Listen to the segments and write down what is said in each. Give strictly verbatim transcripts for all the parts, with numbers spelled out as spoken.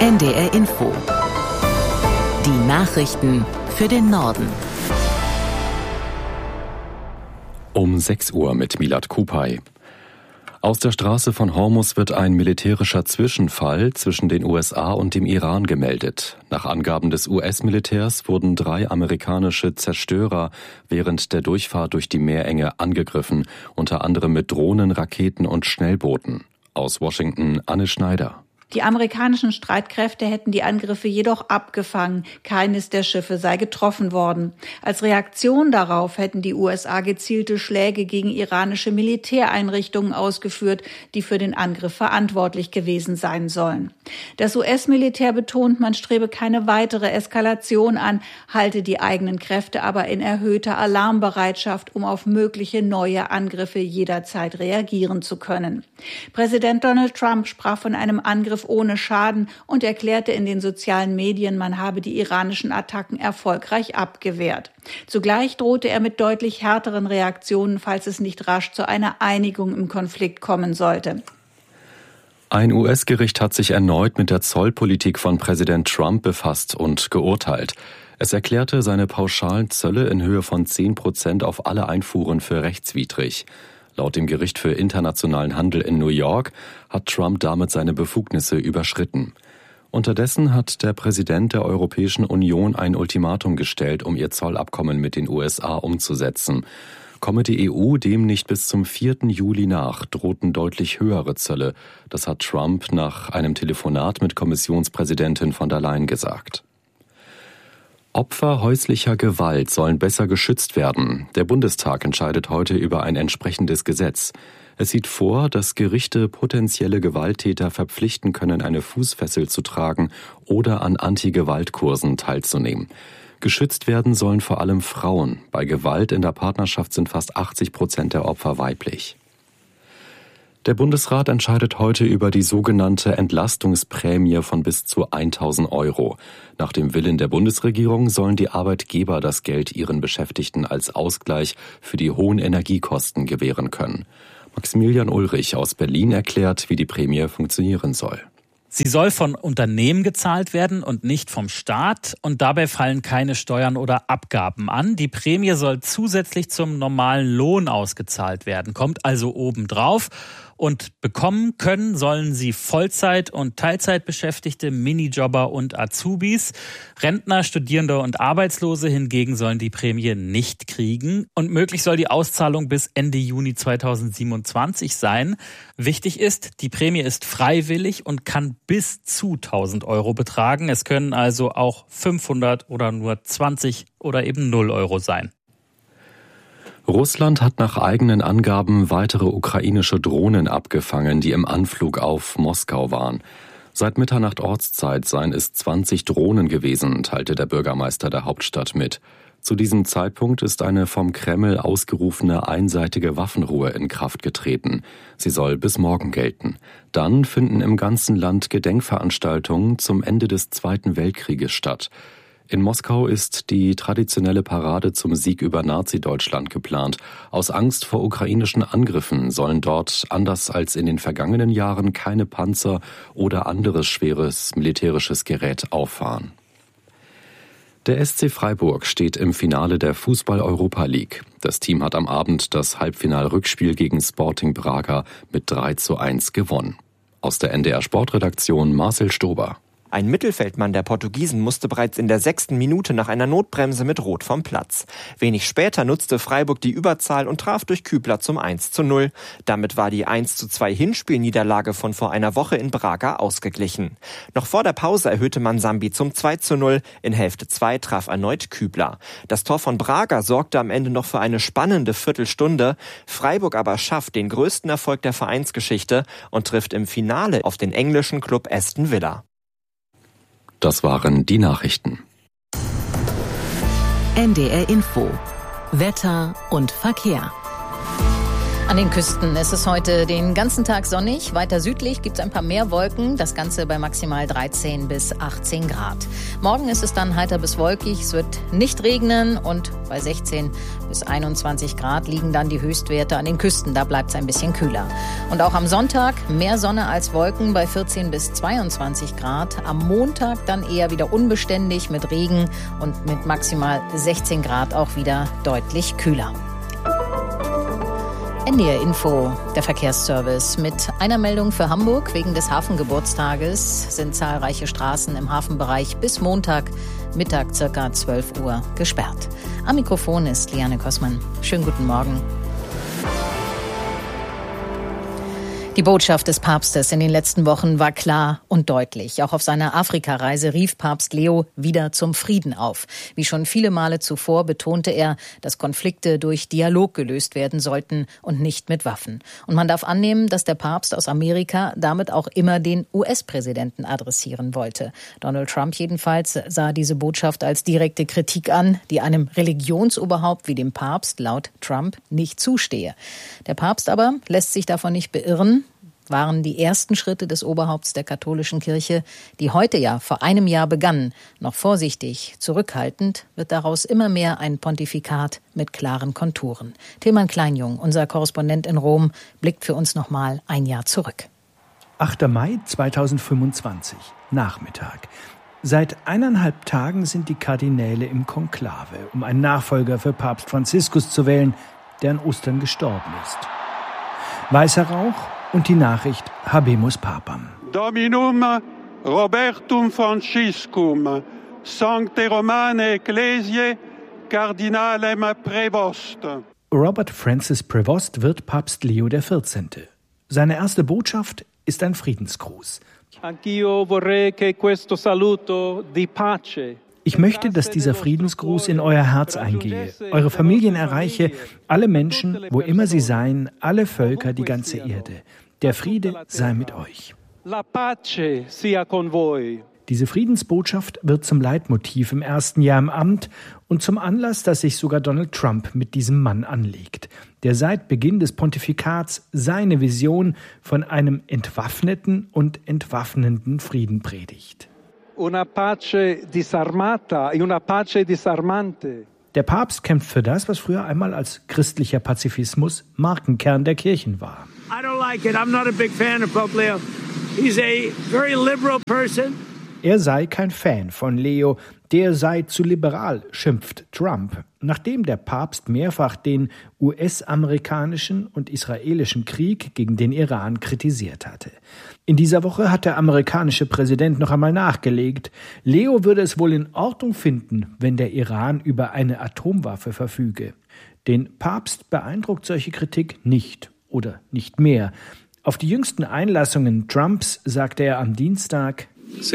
N D R Info. Die Nachrichten für den Norden. Um sechs Uhr mit Milad Kupay. Aus der Straße von Hormuz wird ein militärischer Zwischenfall zwischen den U S A und dem Iran gemeldet. Nach Angaben des U S-Militärs wurden drei amerikanische Zerstörer während der Durchfahrt durch die Meerenge angegriffen, unter anderem mit Drohnen, Raketen und Schnellbooten. Aus Washington Anne Schneider. Die amerikanischen Streitkräfte hätten die Angriffe jedoch abgefangen. Keines der Schiffe sei getroffen worden. Als Reaktion darauf hätten die U S A gezielte Schläge gegen iranische Militäreinrichtungen ausgeführt, die für den Angriff verantwortlich gewesen sein sollen. Das U S-Militär betont, man strebe keine weitere Eskalation an, halte die eigenen Kräfte aber in erhöhter Alarmbereitschaft, um auf mögliche neue Angriffe jederzeit reagieren zu können. Präsident Donald Trump sprach von einem Angriff ohne Schaden und erklärte in den sozialen Medien, man habe die iranischen Attacken erfolgreich abgewehrt. Zugleich drohte er mit deutlich härteren Reaktionen, falls es nicht rasch zu einer Einigung im Konflikt kommen sollte. Ein U S-Gericht hat sich erneut mit der Zollpolitik von Präsident Trump befasst und geurteilt. Es erklärte seine pauschalen Zölle in Höhe von zehn Prozent auf alle Einfuhren für rechtswidrig. Laut dem Gericht für internationalen Handel in New York hat Trump damit seine Befugnisse überschritten. Unterdessen hat der Präsident der Europäischen Union ein Ultimatum gestellt, um ihr Zollabkommen mit den U S A umzusetzen. Komme die E U dem nicht bis zum vierten Juli nach, drohten deutlich höhere Zölle. Das hat Trump nach einem Telefonat mit Kommissionspräsidentin von der Leyen gesagt. Opfer häuslicher Gewalt sollen besser geschützt werden. Der Bundestag entscheidet heute über ein entsprechendes Gesetz. Es sieht vor, dass Gerichte potenzielle Gewalttäter verpflichten können, eine Fußfessel zu tragen oder an Anti-Gewalt-Kursen teilzunehmen. Geschützt werden sollen vor allem Frauen. Bei Gewalt in der Partnerschaft sind fast achtzig Prozent der Opfer weiblich. Der Bundesrat entscheidet heute über die sogenannte Entlastungsprämie von bis zu tausend Euro. Nach dem Willen der Bundesregierung sollen die Arbeitgeber das Geld ihren Beschäftigten als Ausgleich für die hohen Energiekosten gewähren können. Maximilian Ulrich aus Berlin erklärt, wie die Prämie funktionieren soll. Sie soll von Unternehmen gezahlt werden und nicht vom Staat und dabei fallen keine Steuern oder Abgaben an. Die Prämie soll zusätzlich zum normalen Lohn ausgezahlt werden, kommt also obendrauf. Und bekommen können sollen sie Vollzeit- und Teilzeitbeschäftigte, Minijobber und Azubis. Rentner, Studierende und Arbeitslose hingegen sollen die Prämie nicht kriegen. Und möglich soll die Auszahlung bis Ende Juni zweitausendsiebenundzwanzig sein. Wichtig ist, die Prämie ist freiwillig und kann bis zu tausend Euro betragen. Es können also auch fünfhundert oder nur zwanzig oder eben null Euro sein. Russland hat nach eigenen Angaben weitere ukrainische Drohnen abgefangen, die im Anflug auf Moskau waren. Seit Mitternacht Ortszeit seien es zwanzig Drohnen gewesen, teilte der Bürgermeister der Hauptstadt mit. Zu diesem Zeitpunkt ist eine vom Kreml ausgerufene einseitige Waffenruhe in Kraft getreten. Sie soll bis morgen gelten. Dann finden im ganzen Land Gedenkveranstaltungen zum Ende des Zweiten Weltkrieges statt. In Moskau ist die traditionelle Parade zum Sieg über Nazi-Deutschland geplant. Aus Angst vor ukrainischen Angriffen sollen dort, anders als in den vergangenen Jahren, keine Panzer oder anderes schweres militärisches Gerät auffahren. Der S C Freiburg steht im Finale der Fußball-Europa League. Das Team hat am Abend das Halbfinal-Rückspiel gegen Sporting Braga mit drei zu eins gewonnen. Aus der N D R-Sportredaktion Marcel Stober. Ein Mittelfeldmann der Portugiesen musste bereits in der sechsten Minute nach einer Notbremse mit Rot vom Platz. Wenig später nutzte Freiburg die Überzahl und traf durch Kübler zum eins zu null. Damit war die eins zu zwei Hinspielniederlage von vor einer Woche in Braga ausgeglichen. Noch vor der Pause erhöhte man Sambi zum zwei zu null. In Hälfte zwei traf erneut Kübler. Das Tor von Braga sorgte am Ende noch für eine spannende Viertelstunde. Freiburg aber schafft den größten Erfolg der Vereinsgeschichte und trifft im Finale auf den englischen Club Aston Villa. Das waren die Nachrichten. N D R Info. Wetter und Verkehr. An den Küsten ist es heute den ganzen Tag sonnig. Weiter südlich gibt es ein paar mehr Wolken. Das Ganze bei maximal dreizehn bis achtzehn Grad. Morgen ist es dann heiter bis wolkig. Es wird nicht regnen und bei sechzehn bis einundzwanzig Grad liegen dann die Höchstwerte an den Küsten. Da bleibt es ein bisschen kühler. Und auch am Sonntag mehr Sonne als Wolken bei vierzehn bis zweiundzwanzig Grad. Am Montag dann eher wieder unbeständig mit Regen und mit maximal sechzehn Grad auch wieder deutlich kühler. N D R Info, der Verkehrsservice. Mit einer Meldung für Hamburg wegen des Hafengeburtstages sind zahlreiche Straßen im Hafenbereich bis Montag Mittag circa zwölf Uhr gesperrt. Am Mikrofon ist Liane Kossmann. Schönen guten Morgen. Die Botschaft des Papstes in den letzten Wochen war klar und deutlich. Auch auf seiner Afrikareise rief Papst Leo wieder zum Frieden auf. Wie schon viele Male zuvor betonte er, dass Konflikte durch Dialog gelöst werden sollten und nicht mit Waffen. Und man darf annehmen, dass der Papst aus Amerika damit auch immer den U S-Präsidenten adressieren wollte. Donald Trump jedenfalls sah diese Botschaft als direkte Kritik an, die einem Religionsoberhaupt wie dem Papst laut Trump nicht zustehe. Der Papst aber lässt sich davon nicht beirren. Waren die ersten Schritte des Oberhaupts der katholischen Kirche, die heute ja vor einem Jahr begannen, noch vorsichtig, zurückhaltend, wird daraus immer mehr ein Pontifikat mit klaren Konturen. Tilman Kleinjung, unser Korrespondent in Rom, blickt für uns nochmal ein Jahr zurück. achter Mai zweitausendfünfundzwanzig, Nachmittag. Seit eineinhalb Tagen sind die Kardinäle im Konklave, um einen Nachfolger für Papst Franziskus zu wählen, der an Ostern gestorben ist. Weißer Rauch und die Nachricht Habemus Papam. Dominum Robertum Franciscum, Sancte Romane Ecclesiae, Cardinalem Prevost. Robert Francis Prevost wird Papst Leo der vierzehnte. Seine erste Botschaft ist ein Friedensgruß. Anch'io vorrei che questo saluto di pace. Ich möchte, dass dieser Friedensgruß in euer Herz eingehe, eure Familien erreiche, alle Menschen, wo immer sie seien, alle Völker, die ganze Erde. Der Friede sei mit euch. Diese Friedensbotschaft wird zum Leitmotiv im ersten Jahr im Amt und zum Anlass, dass sich sogar Donald Trump mit diesem Mann anlegt, der seit Beginn des Pontifikats seine Vision von einem entwaffneten und entwaffnenden Frieden predigt. Una pace disarmata e una pace disarmante. Der Papst kämpft für das, was früher einmal als christlicher Pazifismus Markenkern der Kirchen war. I don't like it. I'm not a big fan of Pope Leo. He's a very liberal person. Er sei kein Fan von Leo, der sei zu liberal, schimpft Trump, nachdem der Papst mehrfach den U S-amerikanischen und israelischen Krieg gegen den Iran kritisiert hatte. In dieser Woche hat der amerikanische Präsident noch einmal nachgelegt, Leo würde es wohl in Ordnung finden, wenn der Iran über eine Atomwaffe verfüge. Den Papst beeindruckt solche Kritik nicht oder nicht mehr. Auf die jüngsten Einlassungen Trumps sagte er am Dienstag: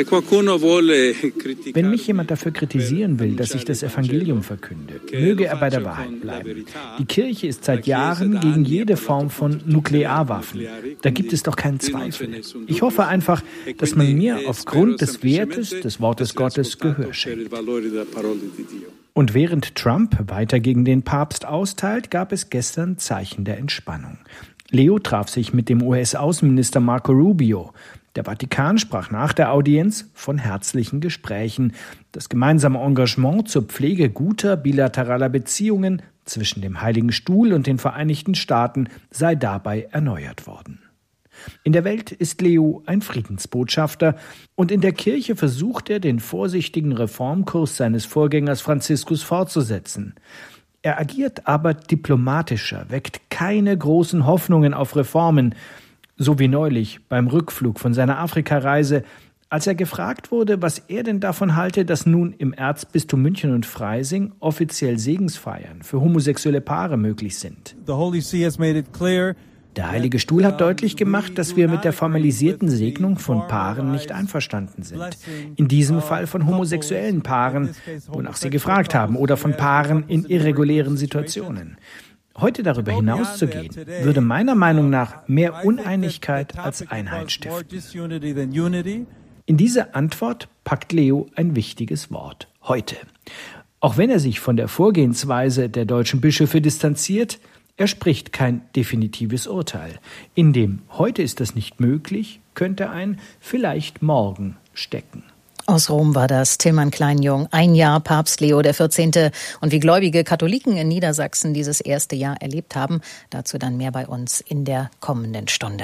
Wenn mich jemand dafür kritisieren will, dass ich das Evangelium verkünde, möge er bei der Wahrheit bleiben. Die Kirche ist seit Jahren gegen jede Form von Nuklearwaffen. Da gibt es doch keinen Zweifel. Ich hoffe einfach, dass man mir aufgrund des Wertes des Wortes Gottes Gehör schenkt. Und während Trump weiter gegen den Papst austeilt, gab es gestern Zeichen der Entspannung. Leo traf sich mit dem U S-Außenminister Marco Rubio. Der Vatikan sprach nach der Audienz von herzlichen Gesprächen. Das gemeinsame Engagement zur Pflege guter bilateraler Beziehungen zwischen dem Heiligen Stuhl und den Vereinigten Staaten sei dabei erneuert worden. In der Welt ist Leo ein Friedensbotschafter und in der Kirche versucht er, den vorsichtigen Reformkurs seines Vorgängers Franziskus fortzusetzen. Er agiert aber diplomatischer, weckt keine großen Hoffnungen auf Reformen, so wie neulich beim Rückflug von seiner Afrikareise, als er gefragt wurde, was er denn davon halte, dass nun im Erzbistum München und Freising offiziell Segensfeiern für homosexuelle Paare möglich sind. The Holy See has made it clear. Der Heilige Stuhl hat deutlich gemacht, dass wir mit der formalisierten Segnung von Paaren nicht einverstanden sind. In diesem Fall von homosexuellen Paaren, wonach sie gefragt haben, oder von Paaren in irregulären Situationen. Heute darüber hinauszugehen, würde meiner Meinung nach mehr Uneinigkeit als Einheit stiften. In diese Antwort packt Leo ein wichtiges Wort: heute. Auch wenn er sich von der Vorgehensweise der deutschen Bischöfe distanziert, Er spricht kein definitives Urteil. In dem heute ist das nicht möglich, könnte ein vielleicht morgen stecken. Aus Rom war das Tillmann Kleinjung. Ein Jahr Papst Leo der vierzehnte. Und wie gläubige Katholiken in Niedersachsen dieses erste Jahr erlebt haben, dazu dann mehr bei uns in der kommenden Stunde.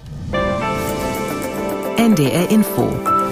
N D R Info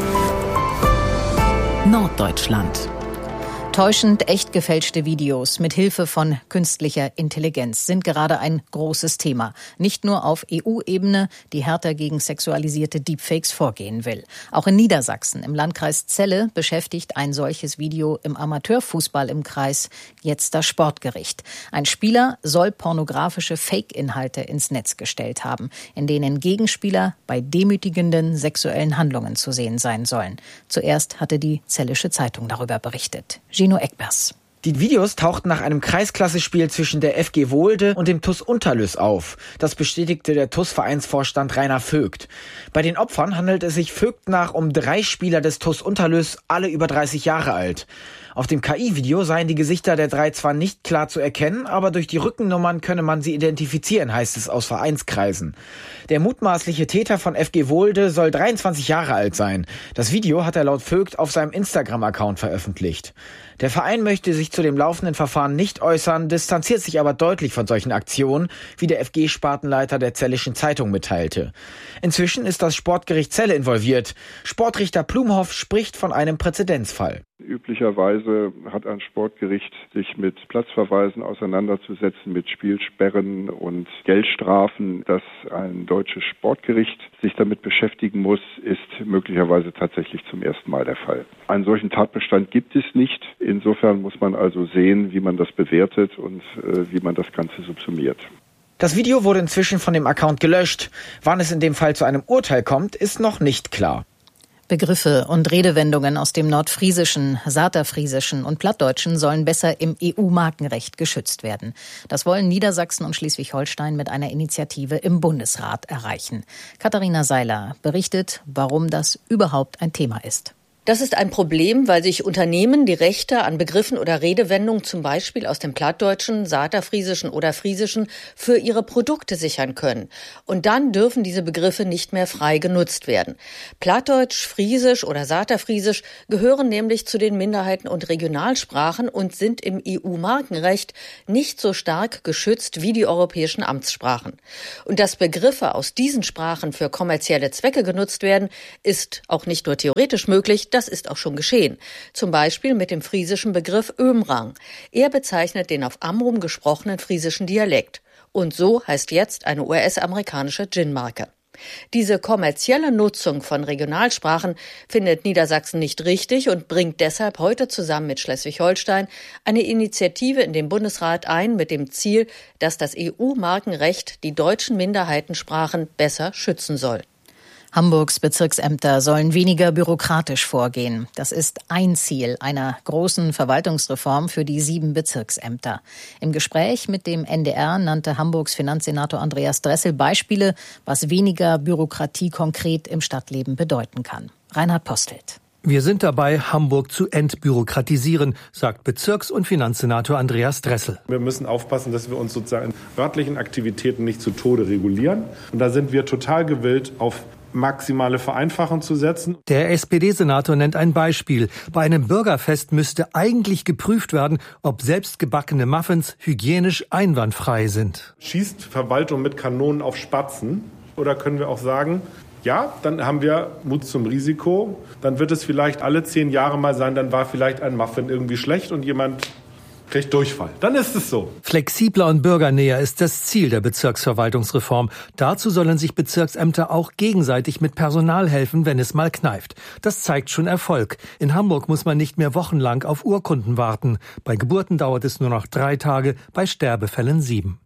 Norddeutschland. Täuschend echt gefälschte Videos mit Hilfe von künstlicher Intelligenz sind gerade ein großes Thema. Nicht nur auf E U-Ebene, die härter gegen sexualisierte Deepfakes vorgehen will. Auch in Niedersachsen, im Landkreis Celle, beschäftigt ein solches Video im Amateurfußball im Kreis jetzt das Sportgericht. Ein Spieler soll pornografische Fake-Inhalte ins Netz gestellt haben, in denen Gegenspieler bei demütigenden sexuellen Handlungen zu sehen sein sollen. Zuerst hatte die Zellische Zeitung darüber berichtet. Gino Eckbers. Die Videos tauchten nach einem Kreisklassespiel zwischen der F G Wohlde und dem T U S Unterlüß auf. Das bestätigte der T U S-Vereinsvorstand Rainer Vogt. Bei den Opfern handelt es sich Vogt nach um drei Spieler des T U S Unterlüß, alle über dreißig Jahre alt. Auf dem K I-Video seien die Gesichter der drei zwar nicht klar zu erkennen, aber durch die Rückennummern könne man sie identifizieren, heißt es aus Vereinskreisen. Der mutmaßliche Täter von F G Wohlde soll dreiundzwanzig Jahre alt sein. Das Video hat er laut Vogt auf seinem Instagram-Account veröffentlicht. Der Verein möchte sich zu dem laufenden Verfahren nicht äußern, distanziert sich aber deutlich von solchen Aktionen, wie der F G-Spartenleiter der Zellischen Zeitung mitteilte. Inzwischen ist das Sportgericht Celle involviert. Sportrichter Plumhoff spricht von einem Präzedenzfall. Üblicherweise hat ein Sportgericht sich mit Platzverweisen auseinanderzusetzen, mit Spielsperren und Geldstrafen. Dass ein deutsches Sportgericht sich damit beschäftigen muss, ist möglicherweise tatsächlich zum ersten Mal der Fall. Einen solchen Tatbestand gibt es nicht. Insofern muss man also sehen, wie man das bewertet und äh, wie man das Ganze subsumiert. Das Video wurde inzwischen von dem Account gelöscht. Wann es in dem Fall zu einem Urteil kommt, ist noch nicht klar. Begriffe und Redewendungen aus dem Nordfriesischen, Saterfriesischen und Plattdeutschen sollen besser im E U-Markenrecht geschützt werden. Das wollen Niedersachsen und Schleswig-Holstein mit einer Initiative im Bundesrat erreichen. Katharina Seiler berichtet, warum das überhaupt ein Thema ist. Das ist ein Problem, weil sich Unternehmen die Rechte an Begriffen oder Redewendungen zum Beispiel aus dem Plattdeutschen, Saterfriesischen oder Friesischen für ihre Produkte sichern können. Und dann dürfen diese Begriffe nicht mehr frei genutzt werden. Plattdeutsch, Friesisch oder Saterfriesisch gehören nämlich zu den Minderheiten- und Regionalsprachen und sind im E U-Markenrecht nicht so stark geschützt wie die europäischen Amtssprachen. Und dass Begriffe aus diesen Sprachen für kommerzielle Zwecke genutzt werden, ist auch nicht nur theoretisch möglich, das ist auch schon geschehen. Zum Beispiel mit dem friesischen Begriff Ömrang. Er bezeichnet den auf Amrum gesprochenen friesischen Dialekt. Und so heißt jetzt eine U S-amerikanische Gin-Marke. Diese kommerzielle Nutzung von Regionalsprachen findet Niedersachsen nicht richtig und bringt deshalb heute zusammen mit Schleswig-Holstein eine Initiative in den Bundesrat ein mit dem Ziel, dass das E U-Markenrecht die deutschen Minderheitensprachen besser schützen soll. Hamburgs Bezirksämter sollen weniger bürokratisch vorgehen. Das ist ein Ziel einer großen Verwaltungsreform für die sieben Bezirksämter. Im Gespräch mit dem N D R nannte Hamburgs Finanzsenator Andreas Dressel Beispiele, was weniger Bürokratie konkret im Stadtleben bedeuten kann. Reinhard Postelt. Wir sind dabei, Hamburg zu entbürokratisieren, sagt Bezirks- und Finanzsenator Andreas Dressel. Wir müssen aufpassen, dass wir uns sozusagen in örtlichen Aktivitäten nicht zu Tode regulieren. Und da sind wir total gewillt, auf maximale Vereinfachung zu setzen. Der S P D-Senator nennt ein Beispiel. Bei einem Bürgerfest müsste eigentlich geprüft werden, ob selbstgebackene Muffins hygienisch einwandfrei sind. Schießt Verwaltung mit Kanonen auf Spatzen? Oder können wir auch sagen, ja, dann haben wir Mut zum Risiko. Dann wird es vielleicht alle zehn Jahre mal sein, dann war vielleicht ein Muffin irgendwie schlecht und jemand kriegt Durchfall. Dann ist es so. Flexibler und bürgernäher ist das Ziel der Bezirksverwaltungsreform. Dazu sollen sich Bezirksämter auch gegenseitig mit Personal helfen, wenn es mal kneift. Das zeigt schon Erfolg. In Hamburg muss man nicht mehr wochenlang auf Urkunden warten. Bei Geburten dauert es nur noch drei Tage, bei Sterbefällen sieben.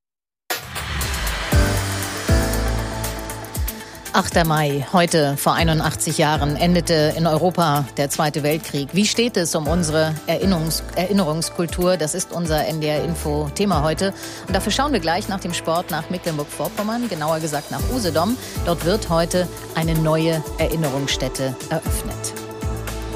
achter Mai, heute vor einundachtzig Jahren endete in Europa der Zweite Weltkrieg. Wie steht es um unsere Erinnerungs- Erinnerungskultur? Das ist unser N D R-Info-Thema heute. Und dafür schauen wir gleich nach dem Sport nach Mecklenburg-Vorpommern, genauer gesagt nach Usedom. Dort wird heute eine neue Erinnerungsstätte eröffnet.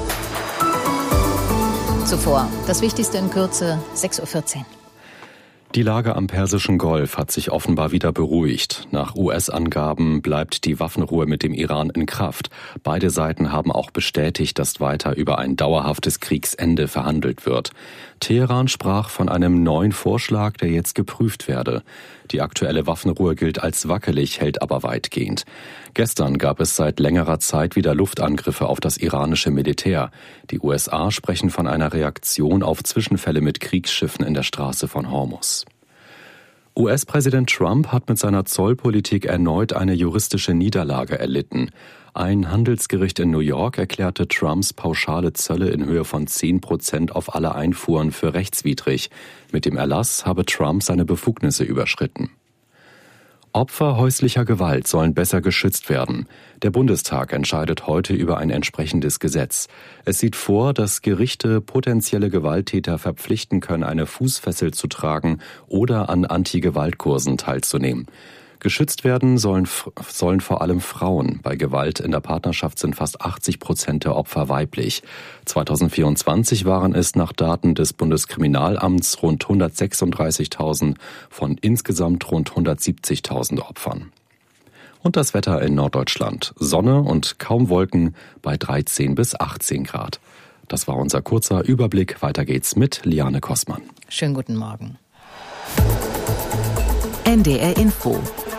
Zuvor das Wichtigste in Kürze, sechs Uhr vierzehn. Die Lage am Persischen Golf hat sich offenbar wieder beruhigt. Nach U S-Angaben bleibt die Waffenruhe mit dem Iran in Kraft. Beide Seiten haben auch bestätigt, dass weiter über ein dauerhaftes Kriegsende verhandelt wird. Teheran sprach von einem neuen Vorschlag, der jetzt geprüft werde. Die aktuelle Waffenruhe gilt als wackelig, hält aber weitgehend. Gestern gab es seit längerer Zeit wieder Luftangriffe auf das iranische Militär. Die U S A sprechen von einer Reaktion auf Zwischenfälle mit Kriegsschiffen in der Straße von Hormuz. U S-Präsident Trump hat mit seiner Zollpolitik erneut eine juristische Niederlage erlitten. Ein Handelsgericht in New York erklärte Trumps pauschale Zölle in Höhe von zehn Prozent auf alle Einfuhren für rechtswidrig. Mit dem Erlass habe Trump seine Befugnisse überschritten. Opfer häuslicher Gewalt sollen besser geschützt werden. Der Bundestag entscheidet heute über ein entsprechendes Gesetz. Es sieht vor, dass Gerichte potenzielle Gewalttäter verpflichten können, eine Fußfessel zu tragen oder an Anti-Gewalt-Kursen teilzunehmen. Geschützt werden sollen, sollen vor allem Frauen. Bei Gewalt in der Partnerschaft sind fast achtzig Prozent der Opfer weiblich. zweitausendvierundzwanzig waren es nach Daten des Bundeskriminalamts rund hundertsechsunddreißigtausend von insgesamt rund hundertsiebzigtausend Opfern. Und das Wetter in Norddeutschland. Sonne und kaum Wolken bei dreizehn bis achtzehn Grad. Das war unser kurzer Überblick. Weiter geht's mit Liane Kossmann. Schönen guten Morgen. N D R Info.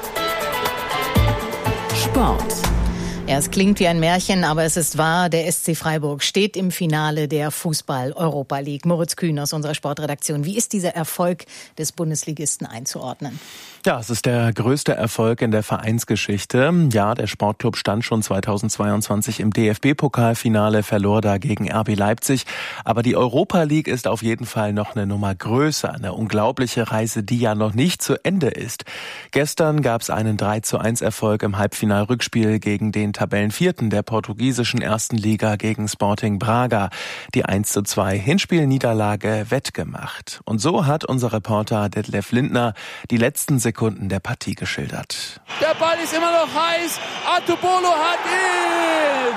Sport. Ja, es klingt wie ein Märchen, aber es ist wahr. Der S C Freiburg steht im Finale der Fußball-Europa League. Moritz Kühn aus unserer Sportredaktion. Wie ist dieser Erfolg des Bundesligisten einzuordnen? Ja, es ist der größte Erfolg in der Vereinsgeschichte. Ja, der Sportclub stand schon zweitausendzweiundzwanzig im D F B-Pokalfinale, verlor da gegen R B Leipzig. Aber die Europa League ist auf jeden Fall noch eine Nummer größer. Eine unglaubliche Reise, die ja noch nicht zu Ende ist. Gestern gab es einen drei zu eins Erfolg im Halbfinal-Rückspiel gegen den Tabellenvierten der portugiesischen ersten Liga gegen Sporting Braga. Die eins zu zwei Hinspielniederlage wettgemacht. Und so hat unser Reporter Detlef Lindner die letzten Sekunden der Partie geschildert. Der Ball ist immer noch heiß. Atubolo hat ihn!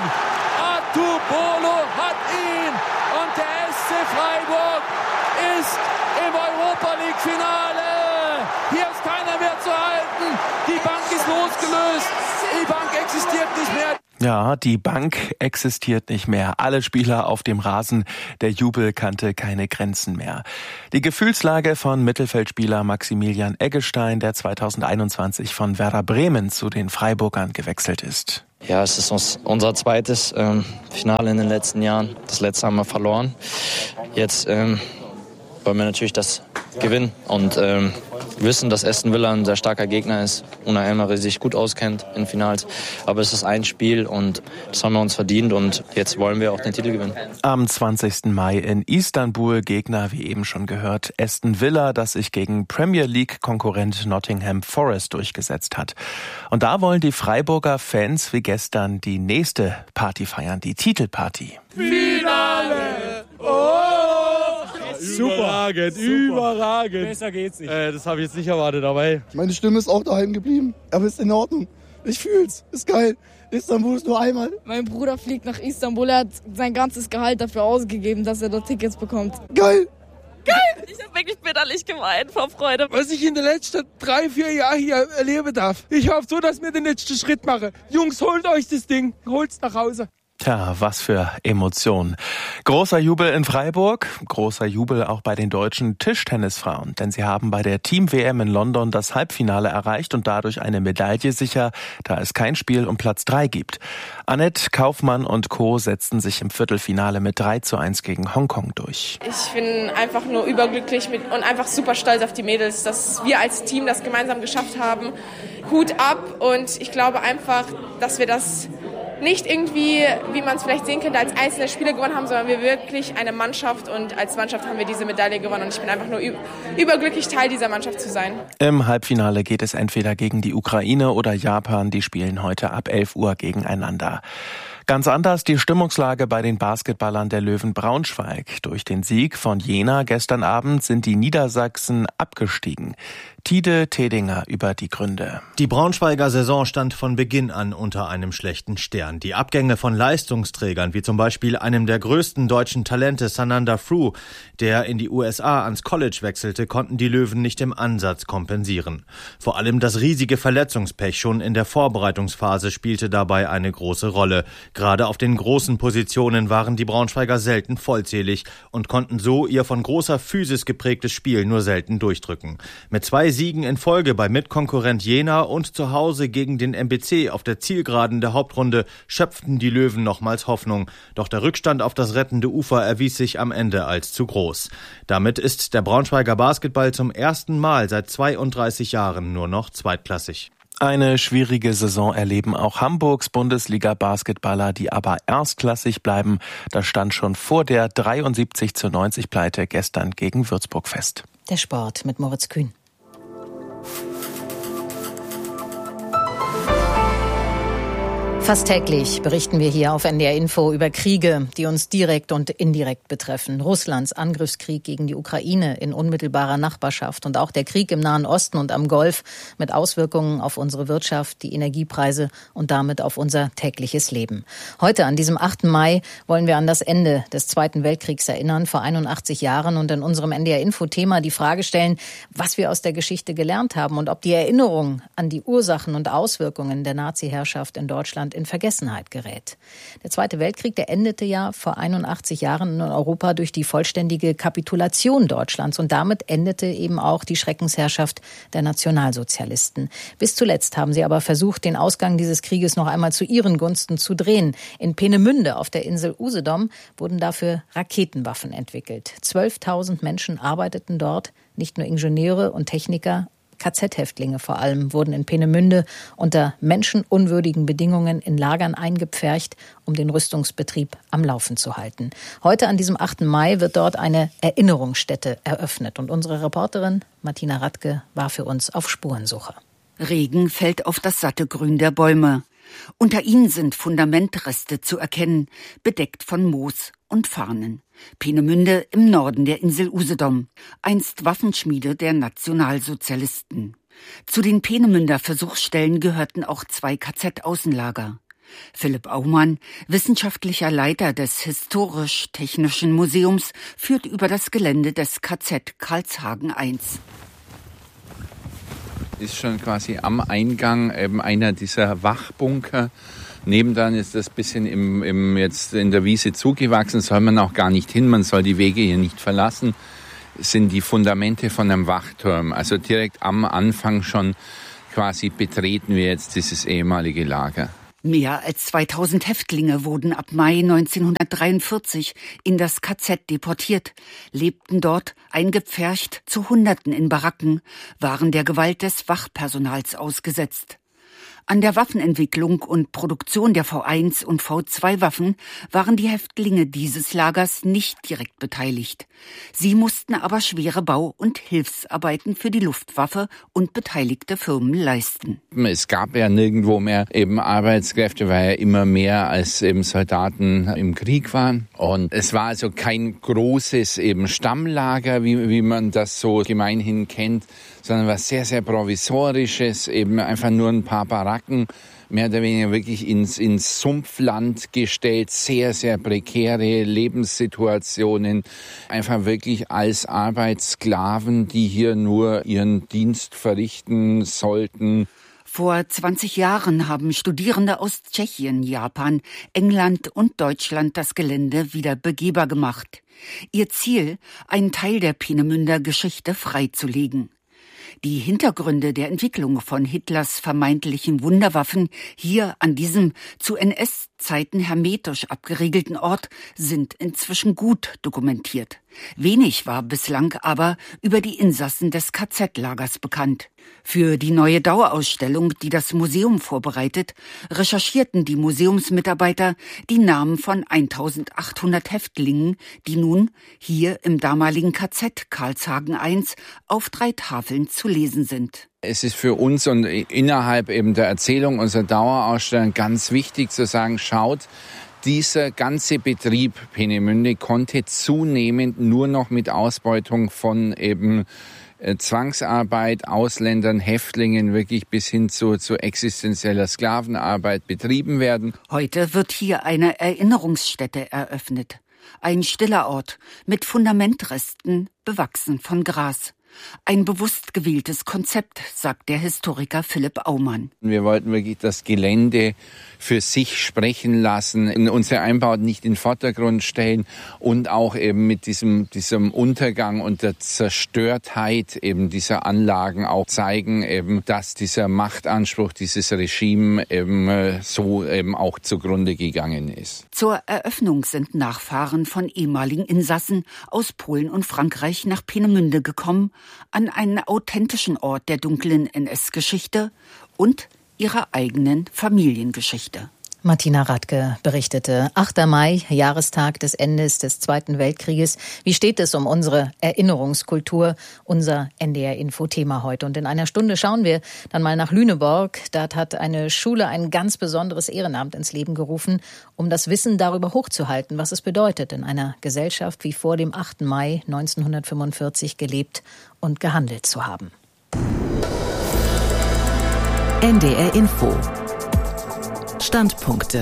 Atubolo hat ihn! Und der S C Freiburg ist im Europa League Finale. Hier ist keiner mehr zu halten. Die Bank ist losgelöst. Die Bank existiert nicht mehr. Ja, die Bank existiert nicht mehr. Alle Spieler auf dem Rasen, der Jubel kannte keine Grenzen mehr. Die Gefühlslage von Mittelfeldspieler Maximilian Eggestein, der zweitausendeinundzwanzig von Werder Bremen zu den Freiburgern gewechselt ist. Ja, es ist uns, unser zweites ähm, Finale in den letzten Jahren. Das letzte haben wir verloren. Jetzt ähm, wollen wir natürlich das gewinnen und ähm, wissen, dass Aston Villa ein sehr starker Gegner ist. Unai Emery sich gut auskennt in Finals. Aber es ist ein Spiel und das haben wir uns verdient und jetzt wollen wir auch den Titel gewinnen. Am zwanzigsten Mai in Istanbul Gegner, wie eben schon gehört, Aston Villa, das sich gegen Premier League-Konkurrent Nottingham Forest durchgesetzt hat. Und da wollen die Freiburger Fans wie gestern die nächste Party feiern, die Titelparty. Finale! Oh! Super, überragend, super. überragend. Besser geht's nicht. Äh, das habe ich jetzt nicht erwartet, aber hey. Meine Stimme ist auch daheim geblieben, aber ist in Ordnung. Ich fühl's, ist geil. Istanbul ist nur einmal. Mein Bruder fliegt nach Istanbul, er hat sein ganzes Gehalt dafür ausgegeben, dass er dort Tickets bekommt. Geil! Geil! Ich habe wirklich bitterlich geweint vor Freude. Was ich in den letzten drei, vier Jahren hier erleben darf. Ich hoffe so, dass wir den letzten Schritt machen. Jungs, holt euch das Ding, holt's nach Hause. Tja, was für Emotionen. Großer Jubel in Freiburg, großer Jubel auch bei den deutschen Tischtennisfrauen, denn sie haben bei der Team-W M in London das Halbfinale erreicht und dadurch eine Medaille sicher, da es kein Spiel um Platz drei gibt. Annette Kaufmann und Co. setzten sich im Viertelfinale mit drei zu eins gegen Hongkong durch. Ich bin einfach nur überglücklich mit und einfach super stolz auf die Mädels, dass wir als Team das gemeinsam geschafft haben. Hut ab und ich glaube einfach, dass wir das nicht irgendwie, wie man es vielleicht sehen könnte, als einzelne Spieler gewonnen haben, sondern wir wirklich eine Mannschaft und als Mannschaft haben wir diese Medaille gewonnen und ich bin einfach nur überglücklich, Teil dieser Mannschaft zu sein. Im Halbfinale geht es entweder gegen die Ukraine oder Japan, die spielen heute ab elf Uhr gegeneinander. Ganz anders die Stimmungslage bei den Basketballern der Löwen Braunschweig. Durch den Sieg von Jena gestern Abend sind die Niedersachsen abgestiegen. Tide Tedinger über die Gründe. Die Braunschweiger Saison stand von Beginn an unter einem schlechten Stern. Die Abgänge von Leistungsträgern, wie zum Beispiel einem der größten deutschen Talente, Sananda Fru, der in die U S A ans College wechselte, konnten die Löwen nicht im Ansatz kompensieren. Vor allem das riesige Verletzungspech schon in der Vorbereitungsphase spielte dabei eine große Rolle. Gerade auf den großen Positionen waren die Braunschweiger selten vollzählig und konnten so ihr von großer Physis geprägtes Spiel nur selten durchdrücken. Mit zwei Siegen in Folge bei Mitkonkurrent Jena und zu Hause gegen den M B C auf der Zielgeraden der Hauptrunde schöpften die Löwen nochmals Hoffnung. Doch der Rückstand auf das rettende Ufer erwies sich am Ende als zu groß. Damit ist der Braunschweiger Basketball zum ersten Mal seit zweiunddreißig Jahren nur noch zweitklassig. Eine schwierige Saison erleben auch Hamburgs Bundesliga-Basketballer, die aber erstklassig bleiben. Das stand schon vor der dreiundsiebzig zu neunzig Pleite gestern gegen Würzburg fest. Der Sport mit Moritz Kühn. Fast täglich berichten wir hier auf N D R Info über Kriege, die uns direkt und indirekt betreffen. Russlands Angriffskrieg gegen die Ukraine in unmittelbarer Nachbarschaft und auch der Krieg im Nahen Osten und am Golf mit Auswirkungen auf unsere Wirtschaft, die Energiepreise und damit auf unser tägliches Leben. Heute, an diesem achten Mai, wollen wir an das Ende des Zweiten Weltkriegs erinnern, vor einundachtzig Jahren, und in unserem N D R Info-Thema die Frage stellen, was wir aus der Geschichte gelernt haben und ob die Erinnerung an die Ursachen und Auswirkungen der Nazi-Herrschaft in Deutschland in Vergessenheit gerät. Der Zweite Weltkrieg, der endete ja vor einundachtzig Jahren in Europa durch die vollständige Kapitulation Deutschlands und damit endete eben auch die Schreckensherrschaft der Nationalsozialisten. Bis zuletzt haben sie aber versucht, den Ausgang dieses Krieges noch einmal zu ihren Gunsten zu drehen. In Peenemünde auf der Insel Usedom wurden dafür Raketenwaffen entwickelt. zwölftausend Menschen arbeiteten dort, nicht nur Ingenieure und Techniker. K Z-Häftlinge vor allem wurden in Peenemünde unter menschenunwürdigen Bedingungen in Lagern eingepfercht, um den Rüstungsbetrieb am Laufen zu halten. Heute an diesem achten Mai wird dort eine Erinnerungsstätte eröffnet. Und unsere Reporterin Martina Radke war für uns auf Spurensuche. Regen fällt auf das satte Grün der Bäume. Unter ihnen sind Fundamentreste zu erkennen, bedeckt von Moos und Farnen. Peenemünde im Norden der Insel Usedom, einst Waffenschmiede der Nationalsozialisten. Zu den Peenemünder Versuchsstellen gehörten auch zwei K Z-Außenlager. Philipp Aumann, wissenschaftlicher Leiter des Historisch-Technischen Museums, führt über das Gelände des K Z Karlshagen eins. Ist schon quasi am Eingang eben einer dieser Wachbunker. Nebendran ist das bisschen im, im jetzt in der Wiese zugewachsen, soll man auch gar nicht hin, man soll die Wege hier nicht verlassen. Es sind die Fundamente von einem Wachturm. Also direkt am Anfang schon quasi betreten wir jetzt dieses ehemalige Lager. Mehr als zweitausend Häftlinge wurden ab Mai neunzehnhundertdreiundvierzig in das K Z deportiert, lebten dort eingepfercht zu Hunderten in Baracken, waren der Gewalt des Wachpersonals ausgesetzt. An der Waffenentwicklung und Produktion der V eins und V zwei Waffen waren die Häftlinge dieses Lagers nicht direkt beteiligt. Sie mussten aber schwere Bau- und Hilfsarbeiten für die Luftwaffe und beteiligte Firmen leisten. Es gab ja nirgendwo mehr eben Arbeitskräfte, weil ja immer mehr als eben Soldaten im Krieg waren. Und es war also kein großes eben Stammlager, wie, wie man das so gemeinhin kennt, sondern was sehr, sehr Provisorisches, eben einfach nur ein paar Baracken, mehr oder weniger wirklich ins, ins Sumpfland gestellt, sehr, sehr prekäre Lebenssituationen, einfach wirklich als Arbeitssklaven, die hier nur ihren Dienst verrichten sollten. Vor zwanzig Jahren haben Studierende aus Tschechien, Japan, England und Deutschland das Gelände wieder begehbar gemacht. Ihr Ziel, einen Teil der Peenemünder Geschichte freizulegen. Die Hintergründe der Entwicklung von Hitlers vermeintlichen Wunderwaffen hier an diesem zu N S-Zeiten hermetisch abgeriegelten Ort sind inzwischen gut dokumentiert. Wenig war bislang aber über die Insassen des K Z-Lagers bekannt. Für die neue Dauerausstellung, die das Museum vorbereitet, recherchierten die Museumsmitarbeiter die Namen von eintausendachthundert Häftlingen, die nun hier im damaligen K Z Karlshagen eins auf drei Tafeln zu lesen sind. Es ist für uns und innerhalb eben der Erzählung unserer Dauerausstellung ganz wichtig zu sagen, schaut, dieser ganze Betrieb Peenemünde konnte zunehmend nur noch mit Ausbeutung von eben äh, Zwangsarbeit, Ausländern, Häftlingen wirklich bis hin zu, zu existenzieller Sklavenarbeit betrieben werden. Heute wird hier eine Erinnerungsstätte eröffnet. Ein stiller Ort mit Fundamentresten, bewachsen von Gras. Ein bewusst gewähltes Konzept, sagt der Historiker Philipp Aumann. Wir wollten wirklich das Gelände für sich sprechen lassen, unsere Einbauten nicht in den Vordergrund stellen und auch eben mit diesem, diesem Untergang und der Zerstörtheit eben dieser Anlagen auch zeigen, eben, dass dieser Machtanspruch, dieses Regime eben so eben auch zugrunde gegangen ist. Zur Eröffnung sind Nachfahren von ehemaligen Insassen aus Polen und Frankreich nach Peenemünde gekommen, an einen authentischen Ort der dunklen N S-Geschichte und ihrer eigenen Familiengeschichte. Martina Radke berichtete. achter Mai, Jahrestag des Endes des Zweiten Weltkrieges. Wie steht es um unsere Erinnerungskultur? Unser N D R-Info-Thema heute. Und in einer Stunde schauen wir dann mal nach Lüneburg. Dort hat eine Schule ein ganz besonderes Ehrenamt ins Leben gerufen, um das Wissen darüber hochzuhalten, was es bedeutet, in einer Gesellschaft wie vor dem achten Mai neunzehnhundertfünfundvierzig gelebt und gehandelt zu haben. N D R-Info. Standpunkte.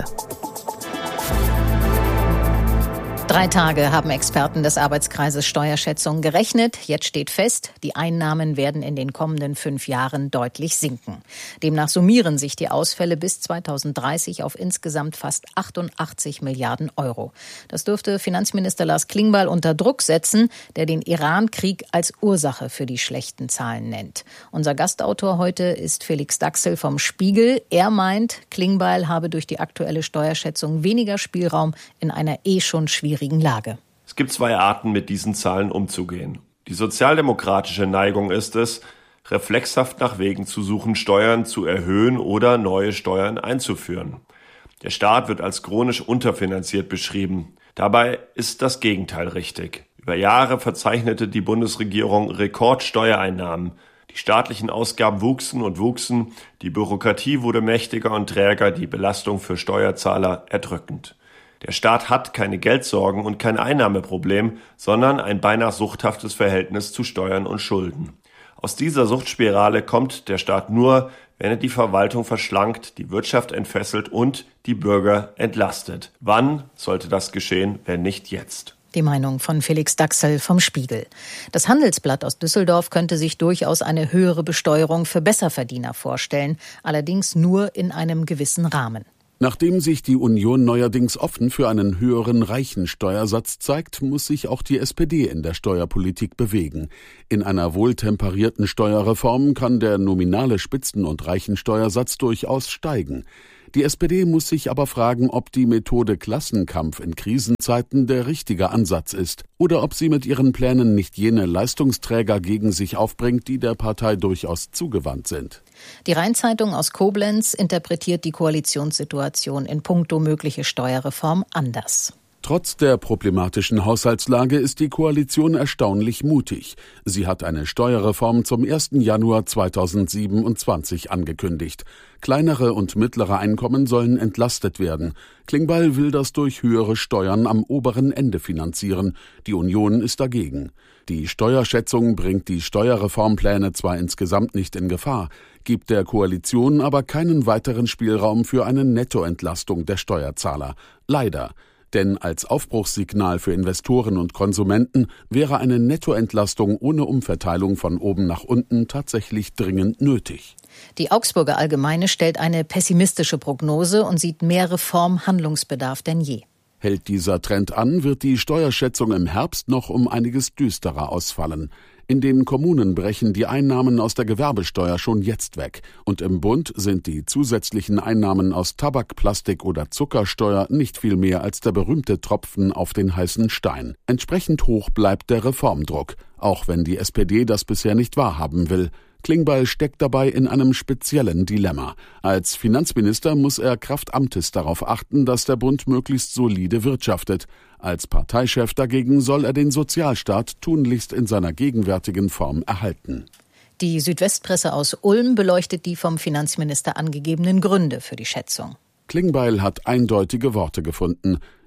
Drei Tage haben Experten des Arbeitskreises Steuerschätzung gerechnet. Jetzt steht fest, die Einnahmen werden in den kommenden fünf Jahren deutlich sinken. Demnach summieren sich die Ausfälle bis zweitausenddreißig auf insgesamt fast achtundachtzig Milliarden Euro. Das dürfte Finanzminister Lars Klingbeil unter Druck setzen, der den Iran-Krieg als Ursache für die schlechten Zahlen nennt. Unser Gastautor heute ist Felix Daxel vom Spiegel. Er meint, Klingbeil habe durch die aktuelle Steuerschätzung weniger Spielraum in einer eh schon schwierigen Lage. Es gibt zwei Arten, mit diesen Zahlen umzugehen. Die sozialdemokratische Neigung ist es, reflexhaft nach Wegen zu suchen, Steuern zu erhöhen oder neue Steuern einzuführen. Der Staat wird als chronisch unterfinanziert beschrieben. Dabei ist das Gegenteil richtig. Über Jahre verzeichnete die Bundesregierung Rekordsteuereinnahmen. Die staatlichen Ausgaben wuchsen und wuchsen, die Bürokratie wurde mächtiger und träger, die Belastung für Steuerzahler erdrückend. Der Staat hat keine Geldsorgen und kein Einnahmeproblem, sondern ein beinahe suchthaftes Verhältnis zu Steuern und Schulden. Aus dieser Suchtspirale kommt der Staat nur, wenn er die Verwaltung verschlankt, die Wirtschaft entfesselt und die Bürger entlastet. Wann sollte das geschehen, wenn nicht jetzt? Die Meinung von Felix Daxel vom Spiegel. Das Handelsblatt aus Düsseldorf könnte sich durchaus eine höhere Besteuerung für Besserverdiener vorstellen, allerdings nur in einem gewissen Rahmen. Nachdem sich die Union neuerdings offen für einen höheren Reichensteuersatz zeigt, muss sich auch die S P D in der Steuerpolitik bewegen. In einer wohltemperierten Steuerreform kann der nominale Spitzen- und Reichensteuersatz durchaus steigen. Die S P D muss sich aber fragen, ob die Methode Klassenkampf in Krisenzeiten der richtige Ansatz ist oder ob sie mit ihren Plänen nicht jene Leistungsträger gegen sich aufbringt, die der Partei durchaus zugewandt sind. Die Rheinzeitung aus Koblenz interpretiert die Koalitionssituation in puncto mögliche Steuerreform anders. Trotz der problematischen Haushaltslage ist die Koalition erstaunlich mutig. Sie hat eine Steuerreform zum ersten Januar zweitausendsiebenundzwanzig angekündigt. Kleinere und mittlere Einkommen sollen entlastet werden. Klingbeil will das durch höhere Steuern am oberen Ende finanzieren. Die Union ist dagegen. Die Steuerschätzung bringt die Steuerreformpläne zwar insgesamt nicht in Gefahr, gibt der Koalition aber keinen weiteren Spielraum für eine Nettoentlastung der Steuerzahler. Leider. Denn als Aufbruchssignal für Investoren und Konsumenten wäre eine Nettoentlastung ohne Umverteilung von oben nach unten tatsächlich dringend nötig. Die Augsburger Allgemeine stellt eine pessimistische Prognose und sieht mehr Reformhandlungsbedarf denn je. Hält dieser Trend an, wird die Steuerschätzung im Herbst noch um einiges düsterer ausfallen. In den Kommunen brechen die Einnahmen aus der Gewerbesteuer schon jetzt weg. Und im Bund sind die zusätzlichen Einnahmen aus Tabak-, Plastik- oder Zuckersteuer nicht viel mehr als der berühmte Tropfen auf den heißen Stein. Entsprechend hoch bleibt der Reformdruck, auch wenn die S P D das bisher nicht wahrhaben will. Klingbeil steckt dabei in einem speziellen Dilemma. Als Finanzminister muss er kraft Amtes darauf achten, dass der Bund möglichst solide wirtschaftet. Als Parteichef dagegen soll er den Sozialstaat tunlichst in seiner gegenwärtigen Form erhalten. Die Südwestpresse aus Ulm beleuchtet die vom Finanzminister angegebenen Gründe für die Schätzung. Klingbeil hat eindeutige Worte gefunden.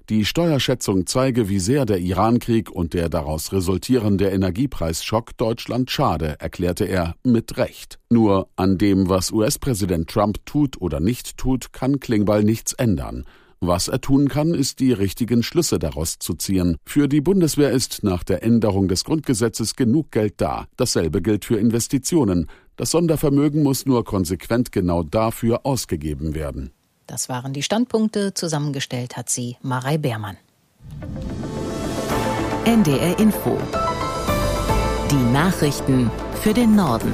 Die Steuerschätzung zeige, wie sehr der Irankrieg und der daraus resultierende Energiepreisschock Deutschland schade, erklärte er mit Recht. Nur an dem, was U S-Präsident Trump tut oder nicht tut, kann Klingbeil nichts ändern. Was er tun kann, ist, die richtigen Schlüsse daraus zu ziehen. Für die Bundeswehr ist nach der Änderung des Grundgesetzes genug Geld da. Dasselbe gilt für Investitionen. Das Sondervermögen muss nur konsequent genau dafür ausgegeben werden. Das waren die Standpunkte. Zusammengestellt hat sie Marei Beermann. N D R Info. Die Nachrichten für den Norden.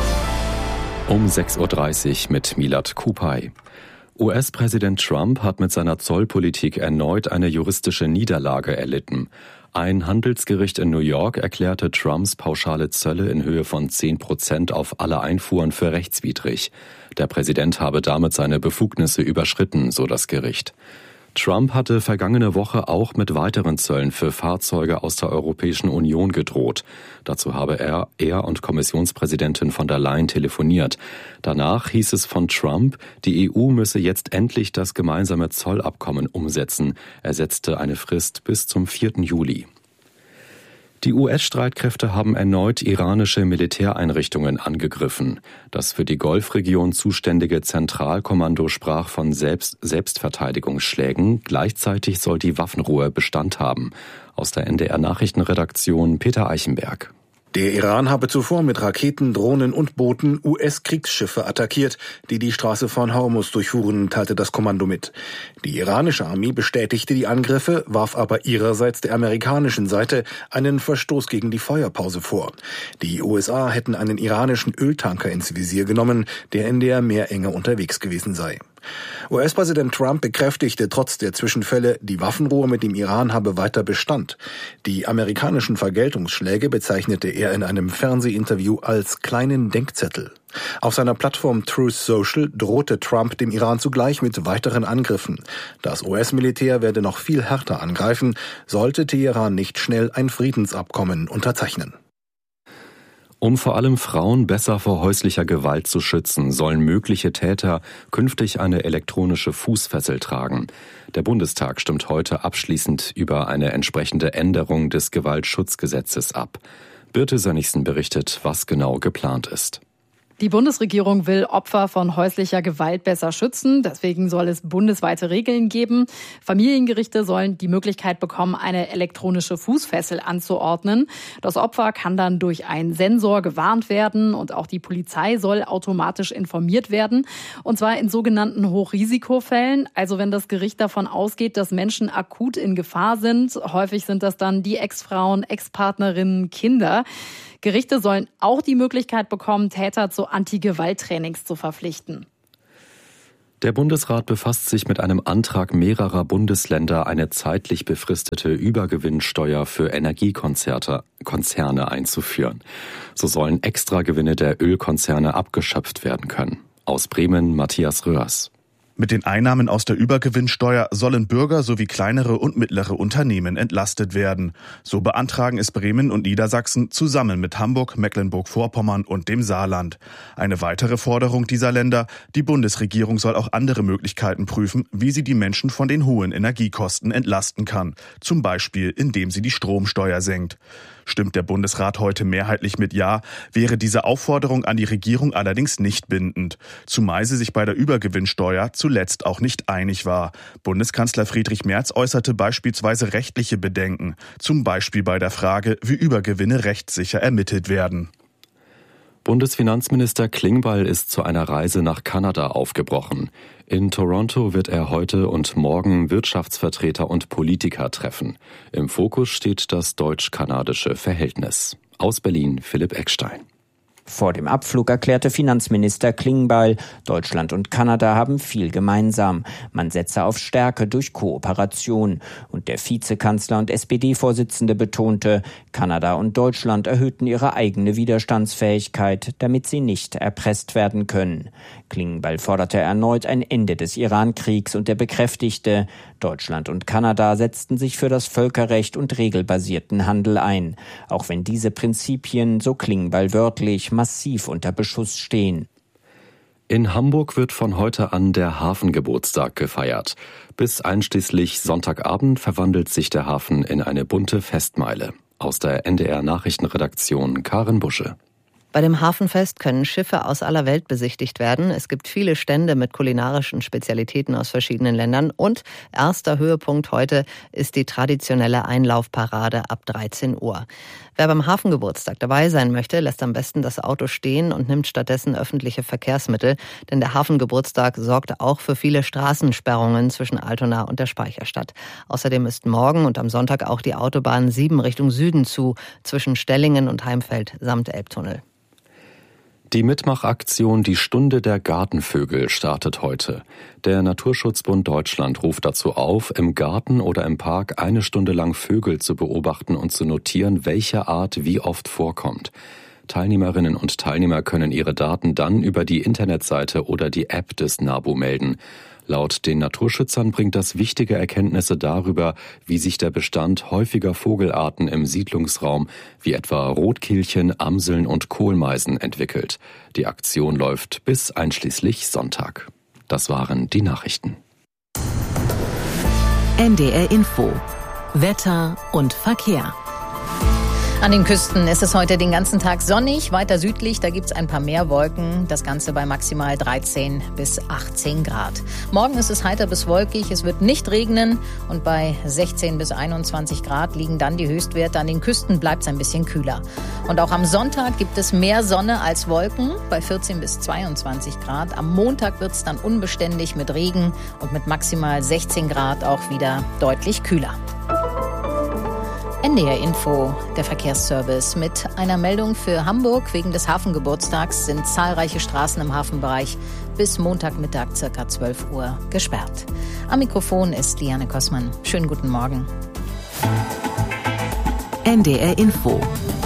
Um sechs Uhr dreißig mit Milad Kupay. U S-Präsident Trump hat mit seiner Zollpolitik erneut eine juristische Niederlage erlitten. Ein Handelsgericht in New York erklärte Trumps pauschale Zölle in Höhe von zehn Prozent auf alle Einfuhren für rechtswidrig. Der Präsident habe damit seine Befugnisse überschritten, so das Gericht. Trump hatte vergangene Woche auch mit weiteren Zöllen für Fahrzeuge aus der Europäischen Union gedroht. Dazu habe er, er und Kommissionspräsidentin von der Leyen telefoniert. Danach hieß es von Trump, die E U müsse jetzt endlich das gemeinsame Zollabkommen umsetzen. Er setzte eine Frist bis zum vierten Juli. Die U S-Streitkräfte haben erneut iranische Militäreinrichtungen angegriffen. Das für die Golfregion zuständige Zentralkommando sprach von Selbst- Selbstverteidigungsschlägen. Gleichzeitig soll die Waffenruhe Bestand haben. Aus der N D R-Nachrichtenredaktion Peter Eichenberg. Der Iran habe zuvor mit Raketen, Drohnen und Booten U S-Kriegsschiffe attackiert, die die Straße von Hormuz durchfuhren, teilte das Kommando mit. Die iranische Armee bestätigte die Angriffe, warf aber ihrerseits der amerikanischen Seite einen Verstoß gegen die Feuerpause vor. Die U S A hätten einen iranischen Öltanker ins Visier genommen, der in der Meerenge unterwegs gewesen sei. U S-Präsident Trump bekräftigte trotz der Zwischenfälle, die Waffenruhe mit dem Iran habe weiter Bestand. Die amerikanischen Vergeltungsschläge bezeichnete er in einem Fernsehinterview als kleinen Denkzettel. Auf seiner Plattform Truth Social drohte Trump dem Iran zugleich mit weiteren Angriffen. Das U S-Militär werde noch viel härter angreifen, sollte Teheran nicht schnell ein Friedensabkommen unterzeichnen. Um vor allem Frauen besser vor häuslicher Gewalt zu schützen, sollen mögliche Täter künftig eine elektronische Fußfessel tragen. Der Bundestag stimmt heute abschließend über eine entsprechende Änderung des Gewaltschutzgesetzes ab. Birte Sönnigsen berichtet, was genau geplant ist. Die Bundesregierung will Opfer von häuslicher Gewalt besser schützen. Deswegen soll es bundesweite Regeln geben. Familiengerichte sollen die Möglichkeit bekommen, eine elektronische Fußfessel anzuordnen. Das Opfer kann dann durch einen Sensor gewarnt werden und auch die Polizei soll automatisch informiert werden. Und zwar in sogenannten Hochrisikofällen. Also wenn das Gericht davon ausgeht, dass Menschen akut in Gefahr sind. Häufig sind das dann die Ex-Frauen, Ex-Partnerinnen, Kinder. Gerichte sollen auch die Möglichkeit bekommen, Täter zu Anti-Gewalt-Trainings zu verpflichten. Der Bundesrat befasst sich mit einem Antrag mehrerer Bundesländer, eine zeitlich befristete Übergewinnsteuer für Energiekonzerne Konzerne einzuführen. So sollen Extragewinne der Ölkonzerne abgeschöpft werden können. Aus Bremen Matthias Röhrs. Mit den Einnahmen aus der Übergewinnsteuer sollen Bürger sowie kleinere und mittlere Unternehmen entlastet werden. So beantragen es Bremen und Niedersachsen zusammen mit Hamburg, Mecklenburg-Vorpommern und dem Saarland. Eine weitere Forderung dieser Länder: Die Bundesregierung soll auch andere Möglichkeiten prüfen, wie sie die Menschen von den hohen Energiekosten entlasten kann. Zum Beispiel, indem sie die Stromsteuer senkt. Stimmt der Bundesrat heute mehrheitlich mit Ja, wäre diese Aufforderung an die Regierung allerdings nicht bindend. Zumal sie sich bei der Übergewinnsteuer zuletzt auch nicht einig war. Bundeskanzler Friedrich Merz äußerte beispielsweise rechtliche Bedenken. Zum Beispiel bei der Frage, wie Übergewinne rechtssicher ermittelt werden. Bundesfinanzminister Klingbeil ist zu einer Reise nach Kanada aufgebrochen. In Toronto wird er heute und morgen Wirtschaftsvertreter und Politiker treffen. Im Fokus steht das deutsch-kanadische Verhältnis. Aus Berlin Philipp Eckstein. Vor dem Abflug erklärte Finanzminister Klingbeil, Deutschland und Kanada haben viel gemeinsam. Man setze auf Stärke durch Kooperation. Und der Vizekanzler und S P D-Vorsitzende betonte, Kanada und Deutschland erhöhten ihre eigene Widerstandsfähigkeit, damit sie nicht erpresst werden können. Klingbeil forderte erneut ein Ende des Iran-Kriegs und er bekräftigte, Deutschland und Kanada setzten sich für das Völkerrecht und regelbasierten Handel ein, auch wenn diese Prinzipien, so Klingbeil wörtlich, massiv unter Beschuss stehen. In Hamburg wird von heute an der Hafengeburtstag gefeiert. Bis einschließlich Sonntagabend verwandelt sich der Hafen in eine bunte Festmeile. Aus der N D R-Nachrichtenredaktion Karin Busche. Bei dem Hafenfest können Schiffe aus aller Welt besichtigt werden. Es gibt viele Stände mit kulinarischen Spezialitäten aus verschiedenen Ländern. Und erster Höhepunkt heute ist die traditionelle Einlaufparade ab dreizehn Uhr. Wer beim Hafengeburtstag dabei sein möchte, lässt am besten das Auto stehen und nimmt stattdessen öffentliche Verkehrsmittel. Denn der Hafengeburtstag sorgt auch für viele Straßensperrungen zwischen Altona und der Speicherstadt. Außerdem ist morgen und am Sonntag auch die Autobahn sieben Richtung Süden zu, zwischen Stellingen und Heimfeld samt Elbtunnel. Die Mitmachaktion Die Stunde der Gartenvögel startet heute. Der Naturschutzbund Deutschland ruft dazu auf, im Garten oder im Park eine Stunde lang Vögel zu beobachten und zu notieren, welche Art wie oft vorkommt. Teilnehmerinnen und Teilnehmer können ihre Daten dann über die Internetseite oder die App des NABU melden. Laut den Naturschützern bringt das wichtige Erkenntnisse darüber, wie sich der Bestand häufiger Vogelarten im Siedlungsraum wie etwa Rotkehlchen, Amseln und Kohlmeisen entwickelt. Die Aktion läuft bis einschließlich Sonntag. Das waren die Nachrichten. N D R Info. Wetter und Verkehr. An den Küsten ist es heute den ganzen Tag sonnig. Weiter südlich, da gibt's ein paar mehr Wolken. Das Ganze bei maximal dreizehn bis achtzehn Grad. Morgen ist es heiter bis wolkig. Es wird nicht regnen. Und bei sechzehn bis einundzwanzig Grad liegen dann die Höchstwerte. An den Küsten bleibt es ein bisschen kühler. Und auch am Sonntag gibt es mehr Sonne als Wolken bei vierzehn bis zweiundzwanzig Grad. Am Montag wird's dann unbeständig mit Regen und mit maximal sechzehn Grad auch wieder deutlich kühler. N D R Info, der Verkehrsservice. Mit einer Meldung für Hamburg wegen des Hafengeburtstags sind zahlreiche Straßen im Hafenbereich bis Montagmittag ca. zwölf Uhr gesperrt. Am Mikrofon ist Liane Kossmann. Schönen guten Morgen. N D R Info.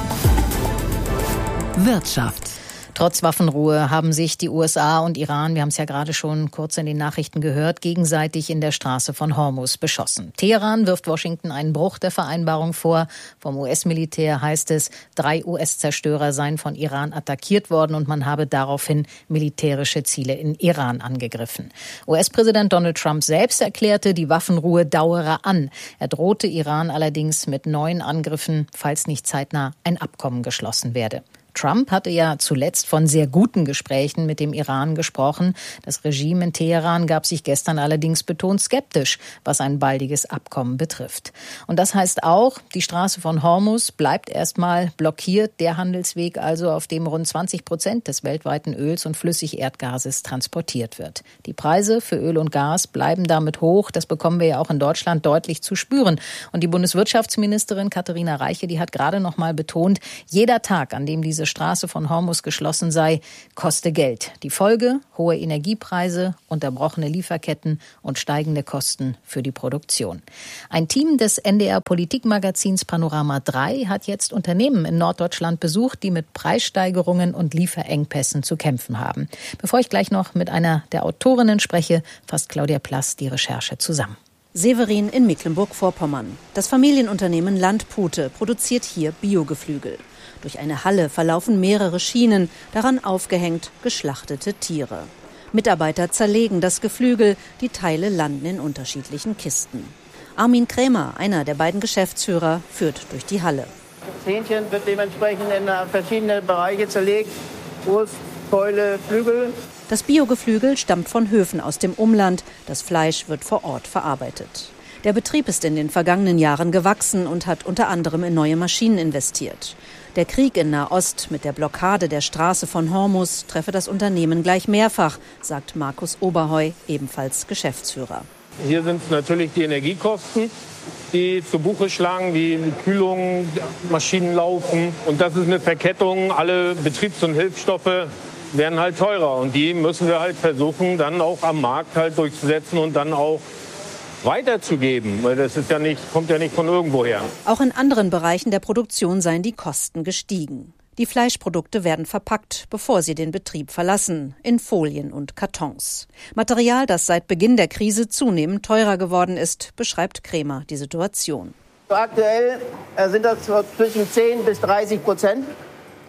Wirtschaft. Trotz Waffenruhe haben sich die U S A und Iran, wir haben es ja gerade schon kurz in den Nachrichten gehört, gegenseitig in der Straße von Hormuz beschossen. Teheran wirft Washington einen Bruch der Vereinbarung vor. Vom U S-Militär heißt es, drei U S-Zerstörer seien von Iran attackiert worden und man habe daraufhin militärische Ziele in Iran angegriffen. U S-Präsident Donald Trump selbst erklärte, die Waffenruhe dauere an. Er drohte Iran allerdings mit neuen Angriffen, falls nicht zeitnah ein Abkommen geschlossen werde. Trump hatte ja zuletzt von sehr guten Gesprächen mit dem Iran gesprochen. Das Regime in Teheran gab sich gestern allerdings betont skeptisch, was ein baldiges Abkommen betrifft. Und das heißt auch, die Straße von Hormuz bleibt erstmal blockiert. Der Handelsweg also, auf dem rund zwanzig Prozent des weltweiten Öls und Flüssigerdgases transportiert wird. Die Preise für Öl und Gas bleiben damit hoch. Das bekommen wir ja auch in Deutschland deutlich zu spüren. Und die Bundeswirtschaftsministerin Katharina Reiche, die hat gerade noch mal betont, jeder Tag, an dem diese Straße von Hormuz geschlossen sei, koste Geld. Die Folge: hohe Energiepreise, unterbrochene Lieferketten und steigende Kosten für die Produktion. Ein Team des N D R-Politikmagazins Panorama drei hat jetzt Unternehmen in Norddeutschland besucht, die mit Preissteigerungen und Lieferengpässen zu kämpfen haben. Bevor ich gleich noch mit einer der Autorinnen spreche, fasst Claudia Plass die Recherche zusammen. Severin in Mecklenburg-Vorpommern. Das Familienunternehmen Landpute produziert hier Biogeflügel. Durch eine Halle verlaufen mehrere Schienen, daran aufgehängt geschlachtete Tiere. Mitarbeiter zerlegen das Geflügel, die Teile landen in unterschiedlichen Kisten. Armin Krämer, einer der beiden Geschäftsführer, führt durch die Halle. Das Hähnchen wird dementsprechend in verschiedene Bereiche zerlegt. Brust, Keule, Flügel. Das Biogeflügel stammt von Höfen aus dem Umland. Das Fleisch wird vor Ort verarbeitet. Der Betrieb ist in den vergangenen Jahren gewachsen und hat unter anderem in neue Maschinen investiert. Der Krieg in Nahost mit der Blockade der Straße von Hormuz treffe das Unternehmen gleich mehrfach, sagt Markus Oberheu, ebenfalls Geschäftsführer. Hier sind es natürlich die Energiekosten, die zu Buche schlagen, wie Kühlung, Maschinen laufen. Und das ist eine Verkettung. Alle Betriebs- und Hilfsstoffe werden halt teurer. Und die müssen wir halt versuchen, dann auch am Markt halt durchzusetzen und dann auch weiterzugeben, weil das ist ja nicht, kommt ja nicht von irgendwo her. Auch in anderen Bereichen der Produktion seien die Kosten gestiegen. Die Fleischprodukte werden verpackt, bevor sie den Betrieb verlassen, in Folien und Kartons. Material, das seit Beginn der Krise zunehmend teurer geworden ist, beschreibt Krämer die Situation. Aktuell sind das zwischen zehn bis dreißig Prozent.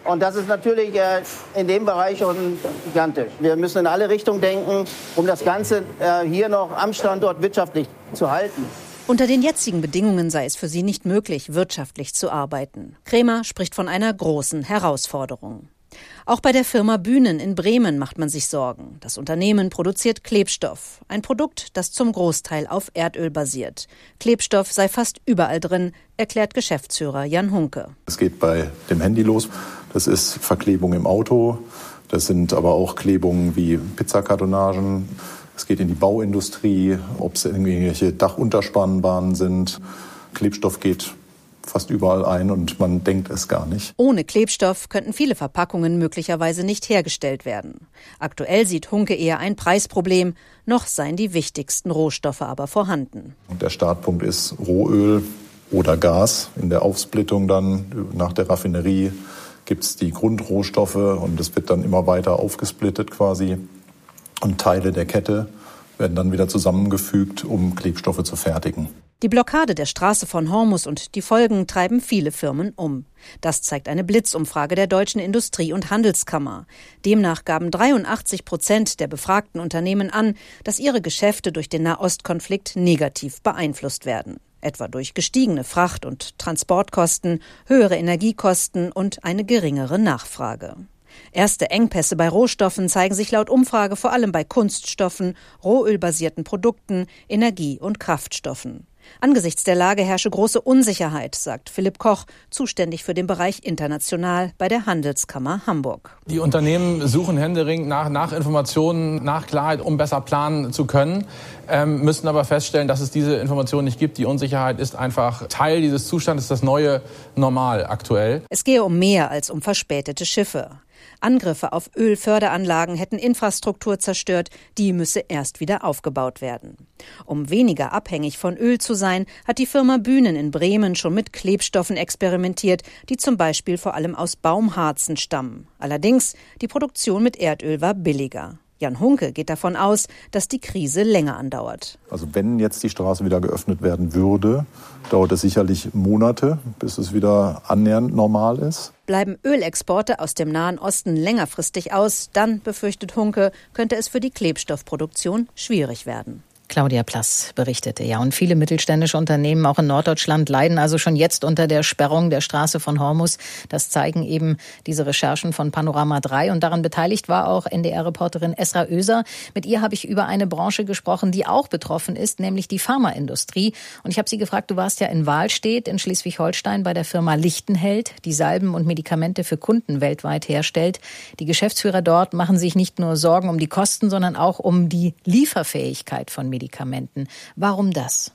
Und das ist natürlich äh, in dem Bereich schon gigantisch. Wir müssen in alle Richtungen denken, um das Ganze äh, hier noch am Standort wirtschaftlich zu halten. Unter den jetzigen Bedingungen sei es für sie nicht möglich, wirtschaftlich zu arbeiten. Krämer spricht von einer großen Herausforderung. Auch bei der Firma Bühnen in Bremen macht man sich Sorgen. Das Unternehmen produziert Klebstoff, ein Produkt, das zum Großteil auf Erdöl basiert. Klebstoff sei fast überall drin, erklärt Geschäftsführer Jan Hunke. Es geht bei dem Handy los. Das ist Verklebung im Auto. Das sind aber auch Klebungen wie Pizzakartonagen. Es geht in die Bauindustrie, ob es irgendwelche Dachunterspannbahnen sind. Klebstoff geht fast überall ein und man denkt es gar nicht. Ohne Klebstoff könnten viele Verpackungen möglicherweise nicht hergestellt werden. Aktuell sieht Hunke eher ein Preisproblem, noch seien die wichtigsten Rohstoffe aber vorhanden. Und der Startpunkt ist Rohöl oder Gas. In der Aufsplittung dann nach der Raffinerie gibt es die Grundrohstoffe und es wird dann immer weiter aufgesplittet quasi. Und Teile der Kette werden dann wieder zusammengefügt, um Klebstoffe zu fertigen. Die Blockade der Straße von Hormuz und die Folgen treiben viele Firmen um. Das zeigt eine Blitzumfrage der Deutschen Industrie- und Handelskammer. Demnach gaben dreiundachtzig Prozent der befragten Unternehmen an, dass ihre Geschäfte durch den Nahostkonflikt negativ beeinflusst werden. Etwa durch gestiegene Fracht- und Transportkosten, höhere Energiekosten und eine geringere Nachfrage. Erste Engpässe bei Rohstoffen zeigen sich laut Umfrage vor allem bei Kunststoffen, rohölbasierten Produkten, Energie- und Kraftstoffen. Angesichts der Lage herrsche große Unsicherheit, sagt Philipp Koch, zuständig für den Bereich international bei der Handelskammer Hamburg. Die Unternehmen suchen händeringend nach, nach Informationen, nach Klarheit, um besser planen zu können, ähm, müssen aber feststellen, dass es diese Informationen nicht gibt. Die Unsicherheit ist einfach Teil dieses Zustandes, das neue Normal aktuell. Es gehe um mehr als um verspätete Schiffe. Angriffe auf Ölförderanlagen hätten Infrastruktur zerstört, die müsse erst wieder aufgebaut werden. Um weniger abhängig von Öl zu sein, hat die Firma Bühnen in Bremen schon mit Klebstoffen experimentiert, die zum Beispiel vor allem aus Baumharzen stammen. Allerdings, die Produktion mit Erdöl war billiger. Jan Hunke geht davon aus, dass die Krise länger andauert. Also wenn jetzt die Straße wieder geöffnet werden würde, dauert es sicherlich Monate, bis es wieder annähernd normal ist. Bleiben Ölexporte aus dem Nahen Osten längerfristig aus, dann, befürchtet Hunke, könnte es für die Klebstoffproduktion schwierig werden. Claudia Plass berichtete. Ja, und viele mittelständische Unternehmen auch in Norddeutschland leiden also schon jetzt unter der Sperrung der Straße von Hormuz. Das zeigen eben diese Recherchen von Panorama drei. Und daran beteiligt war auch N D R-Reporterin Esra Oeser. Mit ihr habe ich über eine Branche gesprochen, die auch betroffen ist, nämlich die Pharmaindustrie. Und ich habe sie gefragt, du warst ja in Wahlstedt in Schleswig-Holstein bei der Firma Lichtenheld, die Salben und Medikamente für Kunden weltweit herstellt. Die Geschäftsführer dort machen sich nicht nur Sorgen um die Kosten, sondern auch um die Lieferfähigkeit von Medikamenten. Medikamenten. Warum das?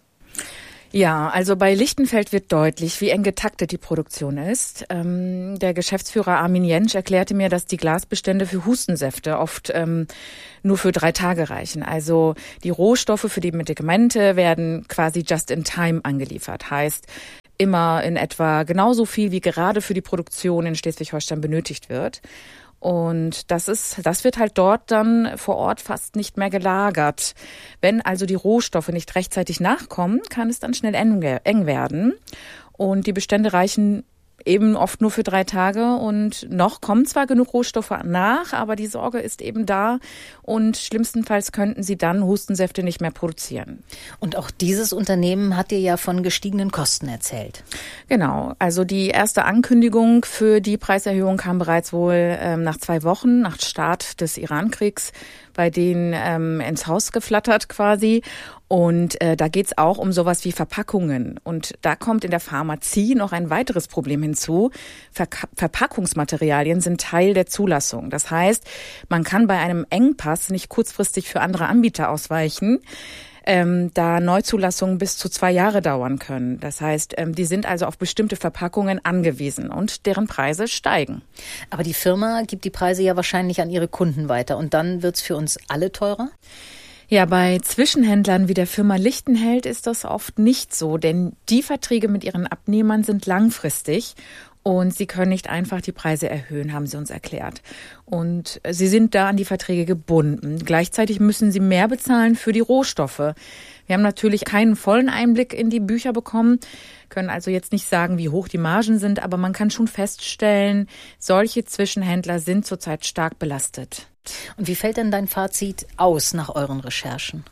Ja, also bei Lichtenfeld wird deutlich, wie eng getaktet die Produktion ist. Ähm, der Geschäftsführer Armin Jentsch erklärte mir, dass die Glasbestände für Hustensäfte oft ähm, nur für drei Tage reichen. Also die Rohstoffe für die Medikamente werden quasi just in time angeliefert. Heißt, immer in etwa genauso viel, wie gerade für die Produktion in Schleswig-Holstein benötigt wird. Und das ist, das wird halt dort dann vor Ort fast nicht mehr gelagert. Wenn also die Rohstoffe nicht rechtzeitig nachkommen, kann es dann schnell eng werden. Und die Bestände reichen eben oft nur für drei Tage und noch kommen zwar genug Rohstoffe nach, aber die Sorge ist eben da und schlimmstenfalls könnten sie dann Hustensäfte nicht mehr produzieren. Und auch dieses Unternehmen hat dir ja von gestiegenen Kosten erzählt. Genau, also die erste Ankündigung für die Preiserhöhung kam bereits wohl ähm, nach zwei Wochen, nach Start des Iran-Kriegs, bei denen ähm, ins Haus geflattert quasi. Und äh, da geht's auch um sowas wie Verpackungen. Und da kommt in der Pharmazie noch ein weiteres Problem hinzu. Ver- Verpackungsmaterialien sind Teil der Zulassung. Das heißt, man kann bei einem Engpass nicht kurzfristig für andere Anbieter ausweichen, ähm, da Neuzulassungen bis zu zwei Jahre dauern können. Das heißt, ähm, die sind also auf bestimmte Verpackungen angewiesen und deren Preise steigen. Aber die Firma gibt die Preise ja wahrscheinlich an ihre Kunden weiter und dann wird's für uns alle teurer? Ja, bei Zwischenhändlern wie der Firma Lichtenheld ist das oft nicht so, denn die Verträge mit ihren Abnehmern sind langfristig und sie können nicht einfach die Preise erhöhen, haben sie uns erklärt. Und sie sind da an die Verträge gebunden. Gleichzeitig müssen sie mehr bezahlen für die Rohstoffe. Wir haben natürlich keinen vollen Einblick in die Bücher bekommen, können also jetzt nicht sagen, wie hoch die Margen sind, aber man kann schon feststellen, solche Zwischenhändler sind zurzeit stark belastet. Und wie fällt denn dein Fazit aus nach euren Recherchen?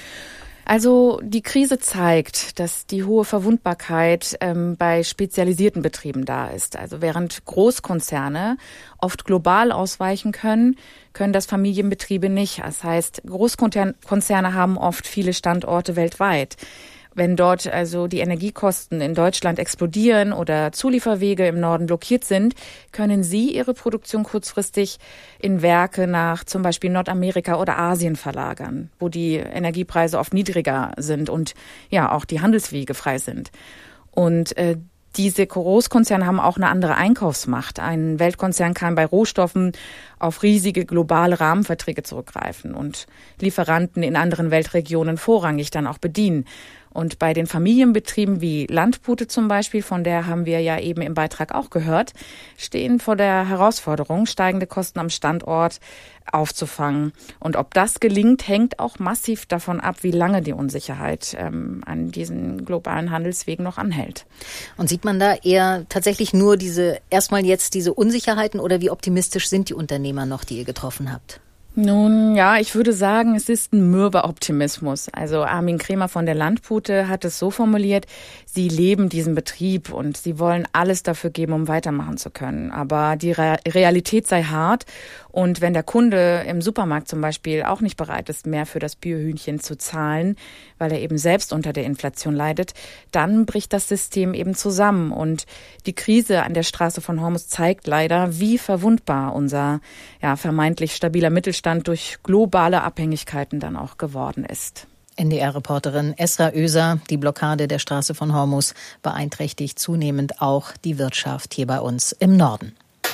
Also die Krise zeigt, dass die hohe Verwundbarkeit ähm, bei spezialisierten Betrieben da ist. Also während Großkonzerne oft global ausweichen können, können das Familienbetriebe nicht. Das heißt, Großkonzerne haben oft viele Standorte weltweit. Wenn dort also die Energiekosten in Deutschland explodieren oder Zulieferwege im Norden blockiert sind, können sie ihre Produktion kurzfristig in Werke nach zum Beispiel Nordamerika oder Asien verlagern, wo die Energiepreise oft niedriger sind und ja auch die Handelswege frei sind. Und äh, diese Großkonzerne haben auch eine andere Einkaufsmacht. Ein Weltkonzern kann bei Rohstoffen auf riesige globale Rahmenverträge zurückgreifen und Lieferanten in anderen Weltregionen vorrangig dann auch bedienen. Und bei den Familienbetrieben wie Landpute zum Beispiel, von der haben wir ja eben im Beitrag auch gehört, stehen vor der Herausforderung, steigende Kosten am Standort aufzufangen. Und ob das gelingt, hängt auch massiv davon ab, wie lange die Unsicherheit ähm, an diesen globalen Handelswegen noch anhält. Und sieht man da eher tatsächlich nur diese, erstmal jetzt diese Unsicherheiten oder wie optimistisch sind die Unternehmer noch, die ihr getroffen habt? Nun ja, ich würde sagen, es ist ein mürber Optimismus. Also Armin Kremer von der Landpute hat es so formuliert, sie leben diesen Betrieb und sie wollen alles dafür geben, um weitermachen zu können. Aber die Re- Realität sei hart und wenn der Kunde im Supermarkt zum Beispiel auch nicht bereit ist, mehr für das Biohühnchen zu zahlen, weil er eben selbst unter der Inflation leidet, dann bricht das System eben zusammen. Und die Krise an der Straße von Hormuz zeigt leider, wie verwundbar unser ja, vermeintlich stabiler Mittelstand durch globale Abhängigkeiten dann auch geworden ist. N D R-Reporterin Esra Öser, die Blockade der Straße von Hormuz beeinträchtigt zunehmend auch die Wirtschaft hier bei uns im Norden.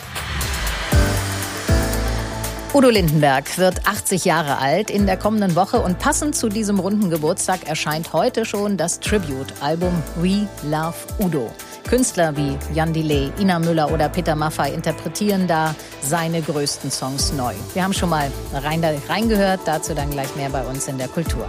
Udo Lindenberg wird achtzig Jahre alt in der kommenden Woche und passend zu diesem runden Geburtstag erscheint heute schon das Tribute-Album We Love Udo. Künstler wie Jan Delay, Ina Müller oder Peter Maffay interpretieren da seine größten Songs neu. Wir haben schon mal rein, reingehört, dazu dann gleich mehr bei uns in der Kultur.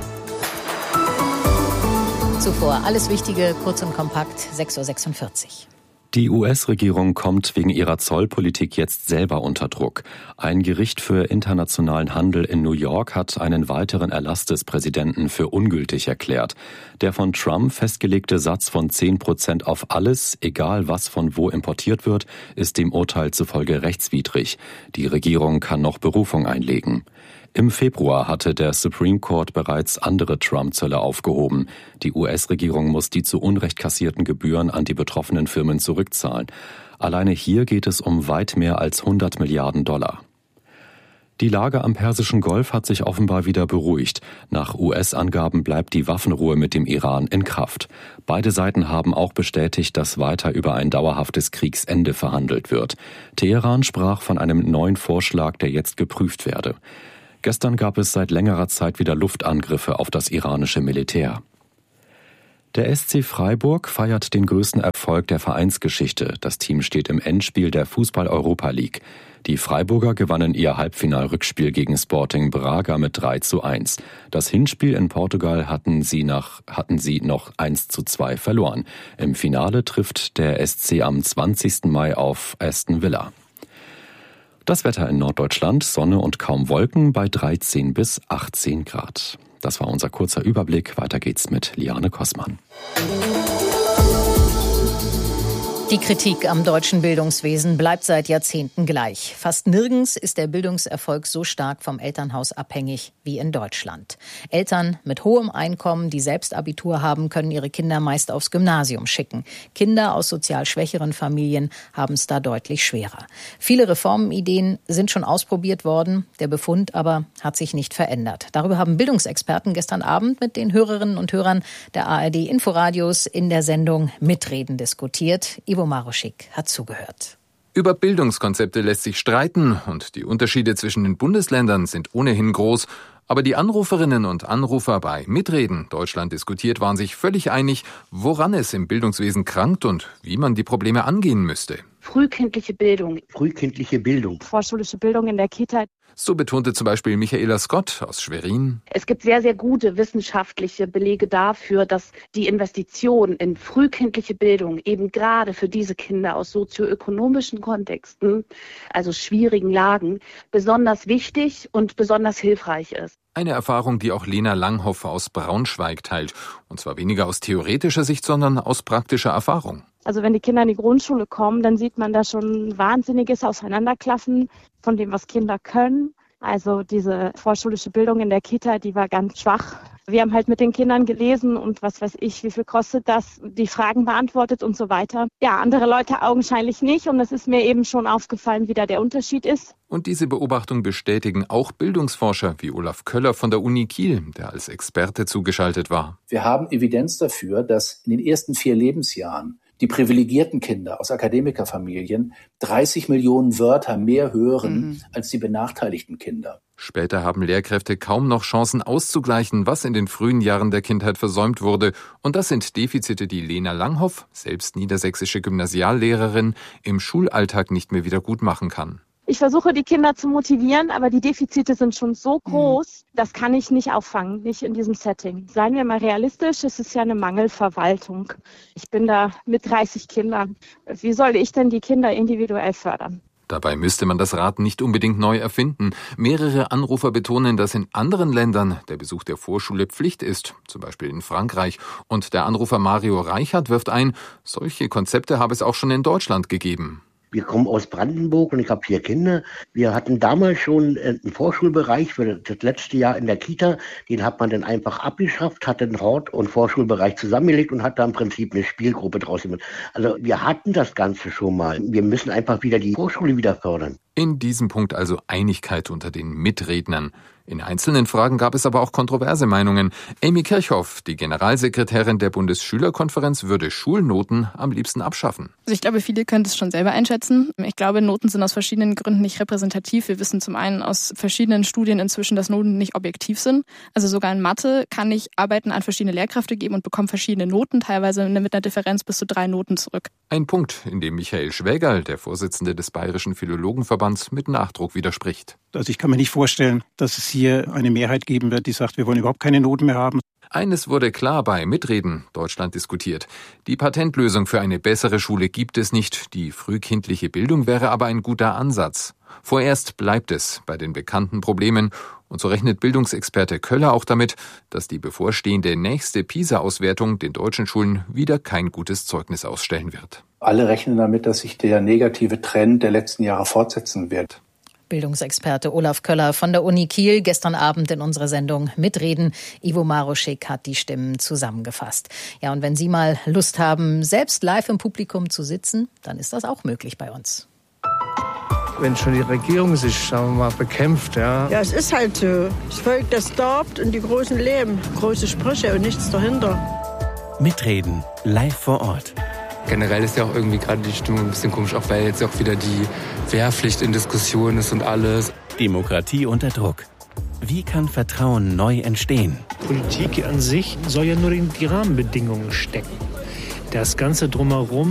Zuvor alles Wichtige, kurz und kompakt, sechs Uhr sechsundvierzig. Die U S-Regierung kommt wegen ihrer Zollpolitik jetzt selber unter Druck. Ein Gericht für internationalen Handel in New York hat einen weiteren Erlass des Präsidenten für ungültig erklärt. Der von Trump festgelegte Satz von zehn Prozent auf alles, egal was von wo importiert wird, ist dem Urteil zufolge rechtswidrig. Die Regierung kann noch Berufung einlegen. Im Februar hatte der Supreme Court bereits andere Trump-Zölle aufgehoben. Die U S-Regierung muss die zu Unrecht kassierten Gebühren an die betroffenen Firmen zurückzahlen. Alleine hier geht es um weit mehr als hundert Milliarden Dollar. Die Lage am Persischen Golf hat sich offenbar wieder beruhigt. Nach U S-Angaben bleibt die Waffenruhe mit dem Iran in Kraft. Beide Seiten haben auch bestätigt, dass weiter über ein dauerhaftes Kriegsende verhandelt wird. Teheran sprach von einem neuen Vorschlag, der jetzt geprüft werde. Gestern gab es seit längerer Zeit wieder Luftangriffe auf das iranische Militär. Der S C Freiburg feiert den größten Erfolg der Vereinsgeschichte. Das Team steht im Endspiel der Fußball-Europa League. Die Freiburger gewannen ihr Halbfinalrückspiel gegen Sporting Braga mit drei zu eins. Das Hinspiel in Portugal hatten sie, nach, hatten sie noch eins zu zwei verloren. Im Finale trifft der S C am zwanzigsten Mai auf Aston Villa. Das Wetter in Norddeutschland, Sonne und kaum Wolken bei dreizehn bis achtzehn Grad. Das war unser kurzer Überblick. Weiter geht's mit Liane Kossmann. Die Kritik am deutschen Bildungswesen bleibt seit Jahrzehnten gleich. Fast nirgends ist der Bildungserfolg so stark vom Elternhaus abhängig wie in Deutschland. Eltern mit hohem Einkommen, die selbst Abitur haben, können ihre Kinder meist aufs Gymnasium schicken. Kinder aus sozial schwächeren Familien haben es da deutlich schwerer. Viele Reformideen sind schon ausprobiert worden, der Befund aber hat sich nicht verändert. Darüber haben Bildungsexperten gestern Abend mit den Hörerinnen und Hörern der A R D Inforadios in der Sendung Mitreden diskutiert. Ivo Maruschik hat zugehört. Über Bildungskonzepte lässt sich streiten und die Unterschiede zwischen den Bundesländern sind ohnehin groß. Aber die Anruferinnen und Anrufer bei Mitreden Deutschland diskutiert waren sich völlig einig, woran es im Bildungswesen krankt und wie man die Probleme angehen müsste. frühkindliche Bildung. Frühkindliche Bildung. Vorschulische Bildung in der Kita. So betonte zum Beispiel Michaela Scott aus Schwerin. Es gibt sehr, sehr gute wissenschaftliche Belege dafür, dass die Investition in frühkindliche Bildung eben gerade für diese Kinder aus sozioökonomischen Kontexten, also schwierigen Lagen, besonders wichtig und besonders hilfreich ist. Eine Erfahrung, die auch Lena Langhoff aus Braunschweig teilt. Und zwar weniger aus theoretischer Sicht, sondern aus praktischer Erfahrung. Also wenn die Kinder in die Grundschule kommen, dann sieht man da schon wahnsinniges Auseinanderklaffen von dem, was Kinder können. Also diese vorschulische Bildung in der Kita, die war ganz schwach. Wir haben halt mit den Kindern gelesen und was weiß ich, wie viel kostet das, die Fragen beantwortet und so weiter. Ja, andere Leute augenscheinlich nicht und es ist mir eben schon aufgefallen, wie da der Unterschied ist. Und diese Beobachtung bestätigen auch Bildungsforscher wie Olaf Köller von der Uni Kiel, der als Experte zugeschaltet war. Wir haben Evidenz dafür, dass in den ersten vier Lebensjahren die privilegierten Kinder aus Akademikerfamilien dreißig Millionen Wörter mehr hören mhm. als die benachteiligten Kinder. Später haben Lehrkräfte kaum noch Chancen auszugleichen, was in den frühen Jahren der Kindheit versäumt wurde. Und das sind Defizite, die Lena Langhoff, selbst niedersächsische Gymnasiallehrerin, im Schulalltag nicht mehr wieder gut machen kann. Ich versuche, die Kinder zu motivieren, aber die Defizite sind schon so groß, das kann ich nicht auffangen, nicht in diesem Setting. Seien wir mal realistisch, es ist ja eine Mangelverwaltung. Ich bin da mit dreißig Kindern. Wie soll ich denn die Kinder individuell fördern? Dabei müsste man das Rad nicht unbedingt neu erfinden. Mehrere Anrufer betonen, dass in anderen Ländern der Besuch der Vorschule Pflicht ist, zum Beispiel in Frankreich. Und der Anrufer Mario Reichert wirft ein, solche Konzepte habe es auch schon in Deutschland gegeben. Wir kommen aus Brandenburg und ich habe vier Kinder. Wir hatten damals schon einen Vorschulbereich für das letzte Jahr in der Kita. Den hat man dann einfach abgeschafft, hat den Hort- und Vorschulbereich zusammengelegt und hat da im Prinzip eine Spielgruppe draus gemacht. Also wir hatten das Ganze schon mal. Wir müssen einfach wieder die Vorschule wieder fördern. In diesem Punkt also Einigkeit unter den Mitrednern. In einzelnen Fragen gab es aber auch kontroverse Meinungen. Amy Kirchhoff, die Generalsekretärin der Bundesschülerkonferenz, würde Schulnoten am liebsten abschaffen. Also ich glaube, viele können es schon selber einschätzen. Ich glaube, Noten sind aus verschiedenen Gründen nicht repräsentativ. Wir wissen zum einen aus verschiedenen Studien inzwischen, dass Noten nicht objektiv sind. Also sogar in Mathe kann ich Arbeiten an verschiedene Lehrkräfte geben und bekomme verschiedene Noten, teilweise mit einer Differenz bis zu drei Noten zurück. Ein Punkt, in dem Michael Schwägerl, der Vorsitzende des Bayerischen Philologenverbands, mit Nachdruck widerspricht. Also ich kann mir nicht vorstellen, dass es hier eine Mehrheit geben wird, die sagt, wir wollen überhaupt keine Noten mehr haben. Eines wurde klar bei Mitreden, Deutschland diskutiert. Die Patentlösung für eine bessere Schule gibt es nicht. Die frühkindliche Bildung wäre aber ein guter Ansatz. Vorerst bleibt es bei den bekannten Problemen. Und so rechnet Bildungsexperte Köller auch damit, dass die bevorstehende nächste PISA-Auswertung den deutschen Schulen wieder kein gutes Zeugnis ausstellen wird. Alle rechnen damit, dass sich der negative Trend der letzten Jahre fortsetzen wird. Bildungsexperte Olaf Köller von der Uni Kiel gestern Abend in unserer Sendung Mitreden. Ivo Maroschek hat die Stimmen zusammengefasst. Ja, und wenn Sie mal Lust haben, selbst live im Publikum zu sitzen, dann ist das auch möglich bei uns. Wenn schon die Regierung sich, sagen wir mal, bekämpft, ja. Ja, es ist halt so. Das Volk, das darbt und die Großen leben. Große Sprüche und nichts dahinter. Mitreden, live vor Ort. Generell ist ja auch irgendwie gerade die Stimmung ein bisschen komisch, auch weil jetzt auch wieder die Wehrpflicht in Diskussion ist und alles. Demokratie unter Druck. Wie kann Vertrauen neu entstehen? Politik an sich soll ja nur in die Rahmenbedingungen stecken. Das Ganze drumherum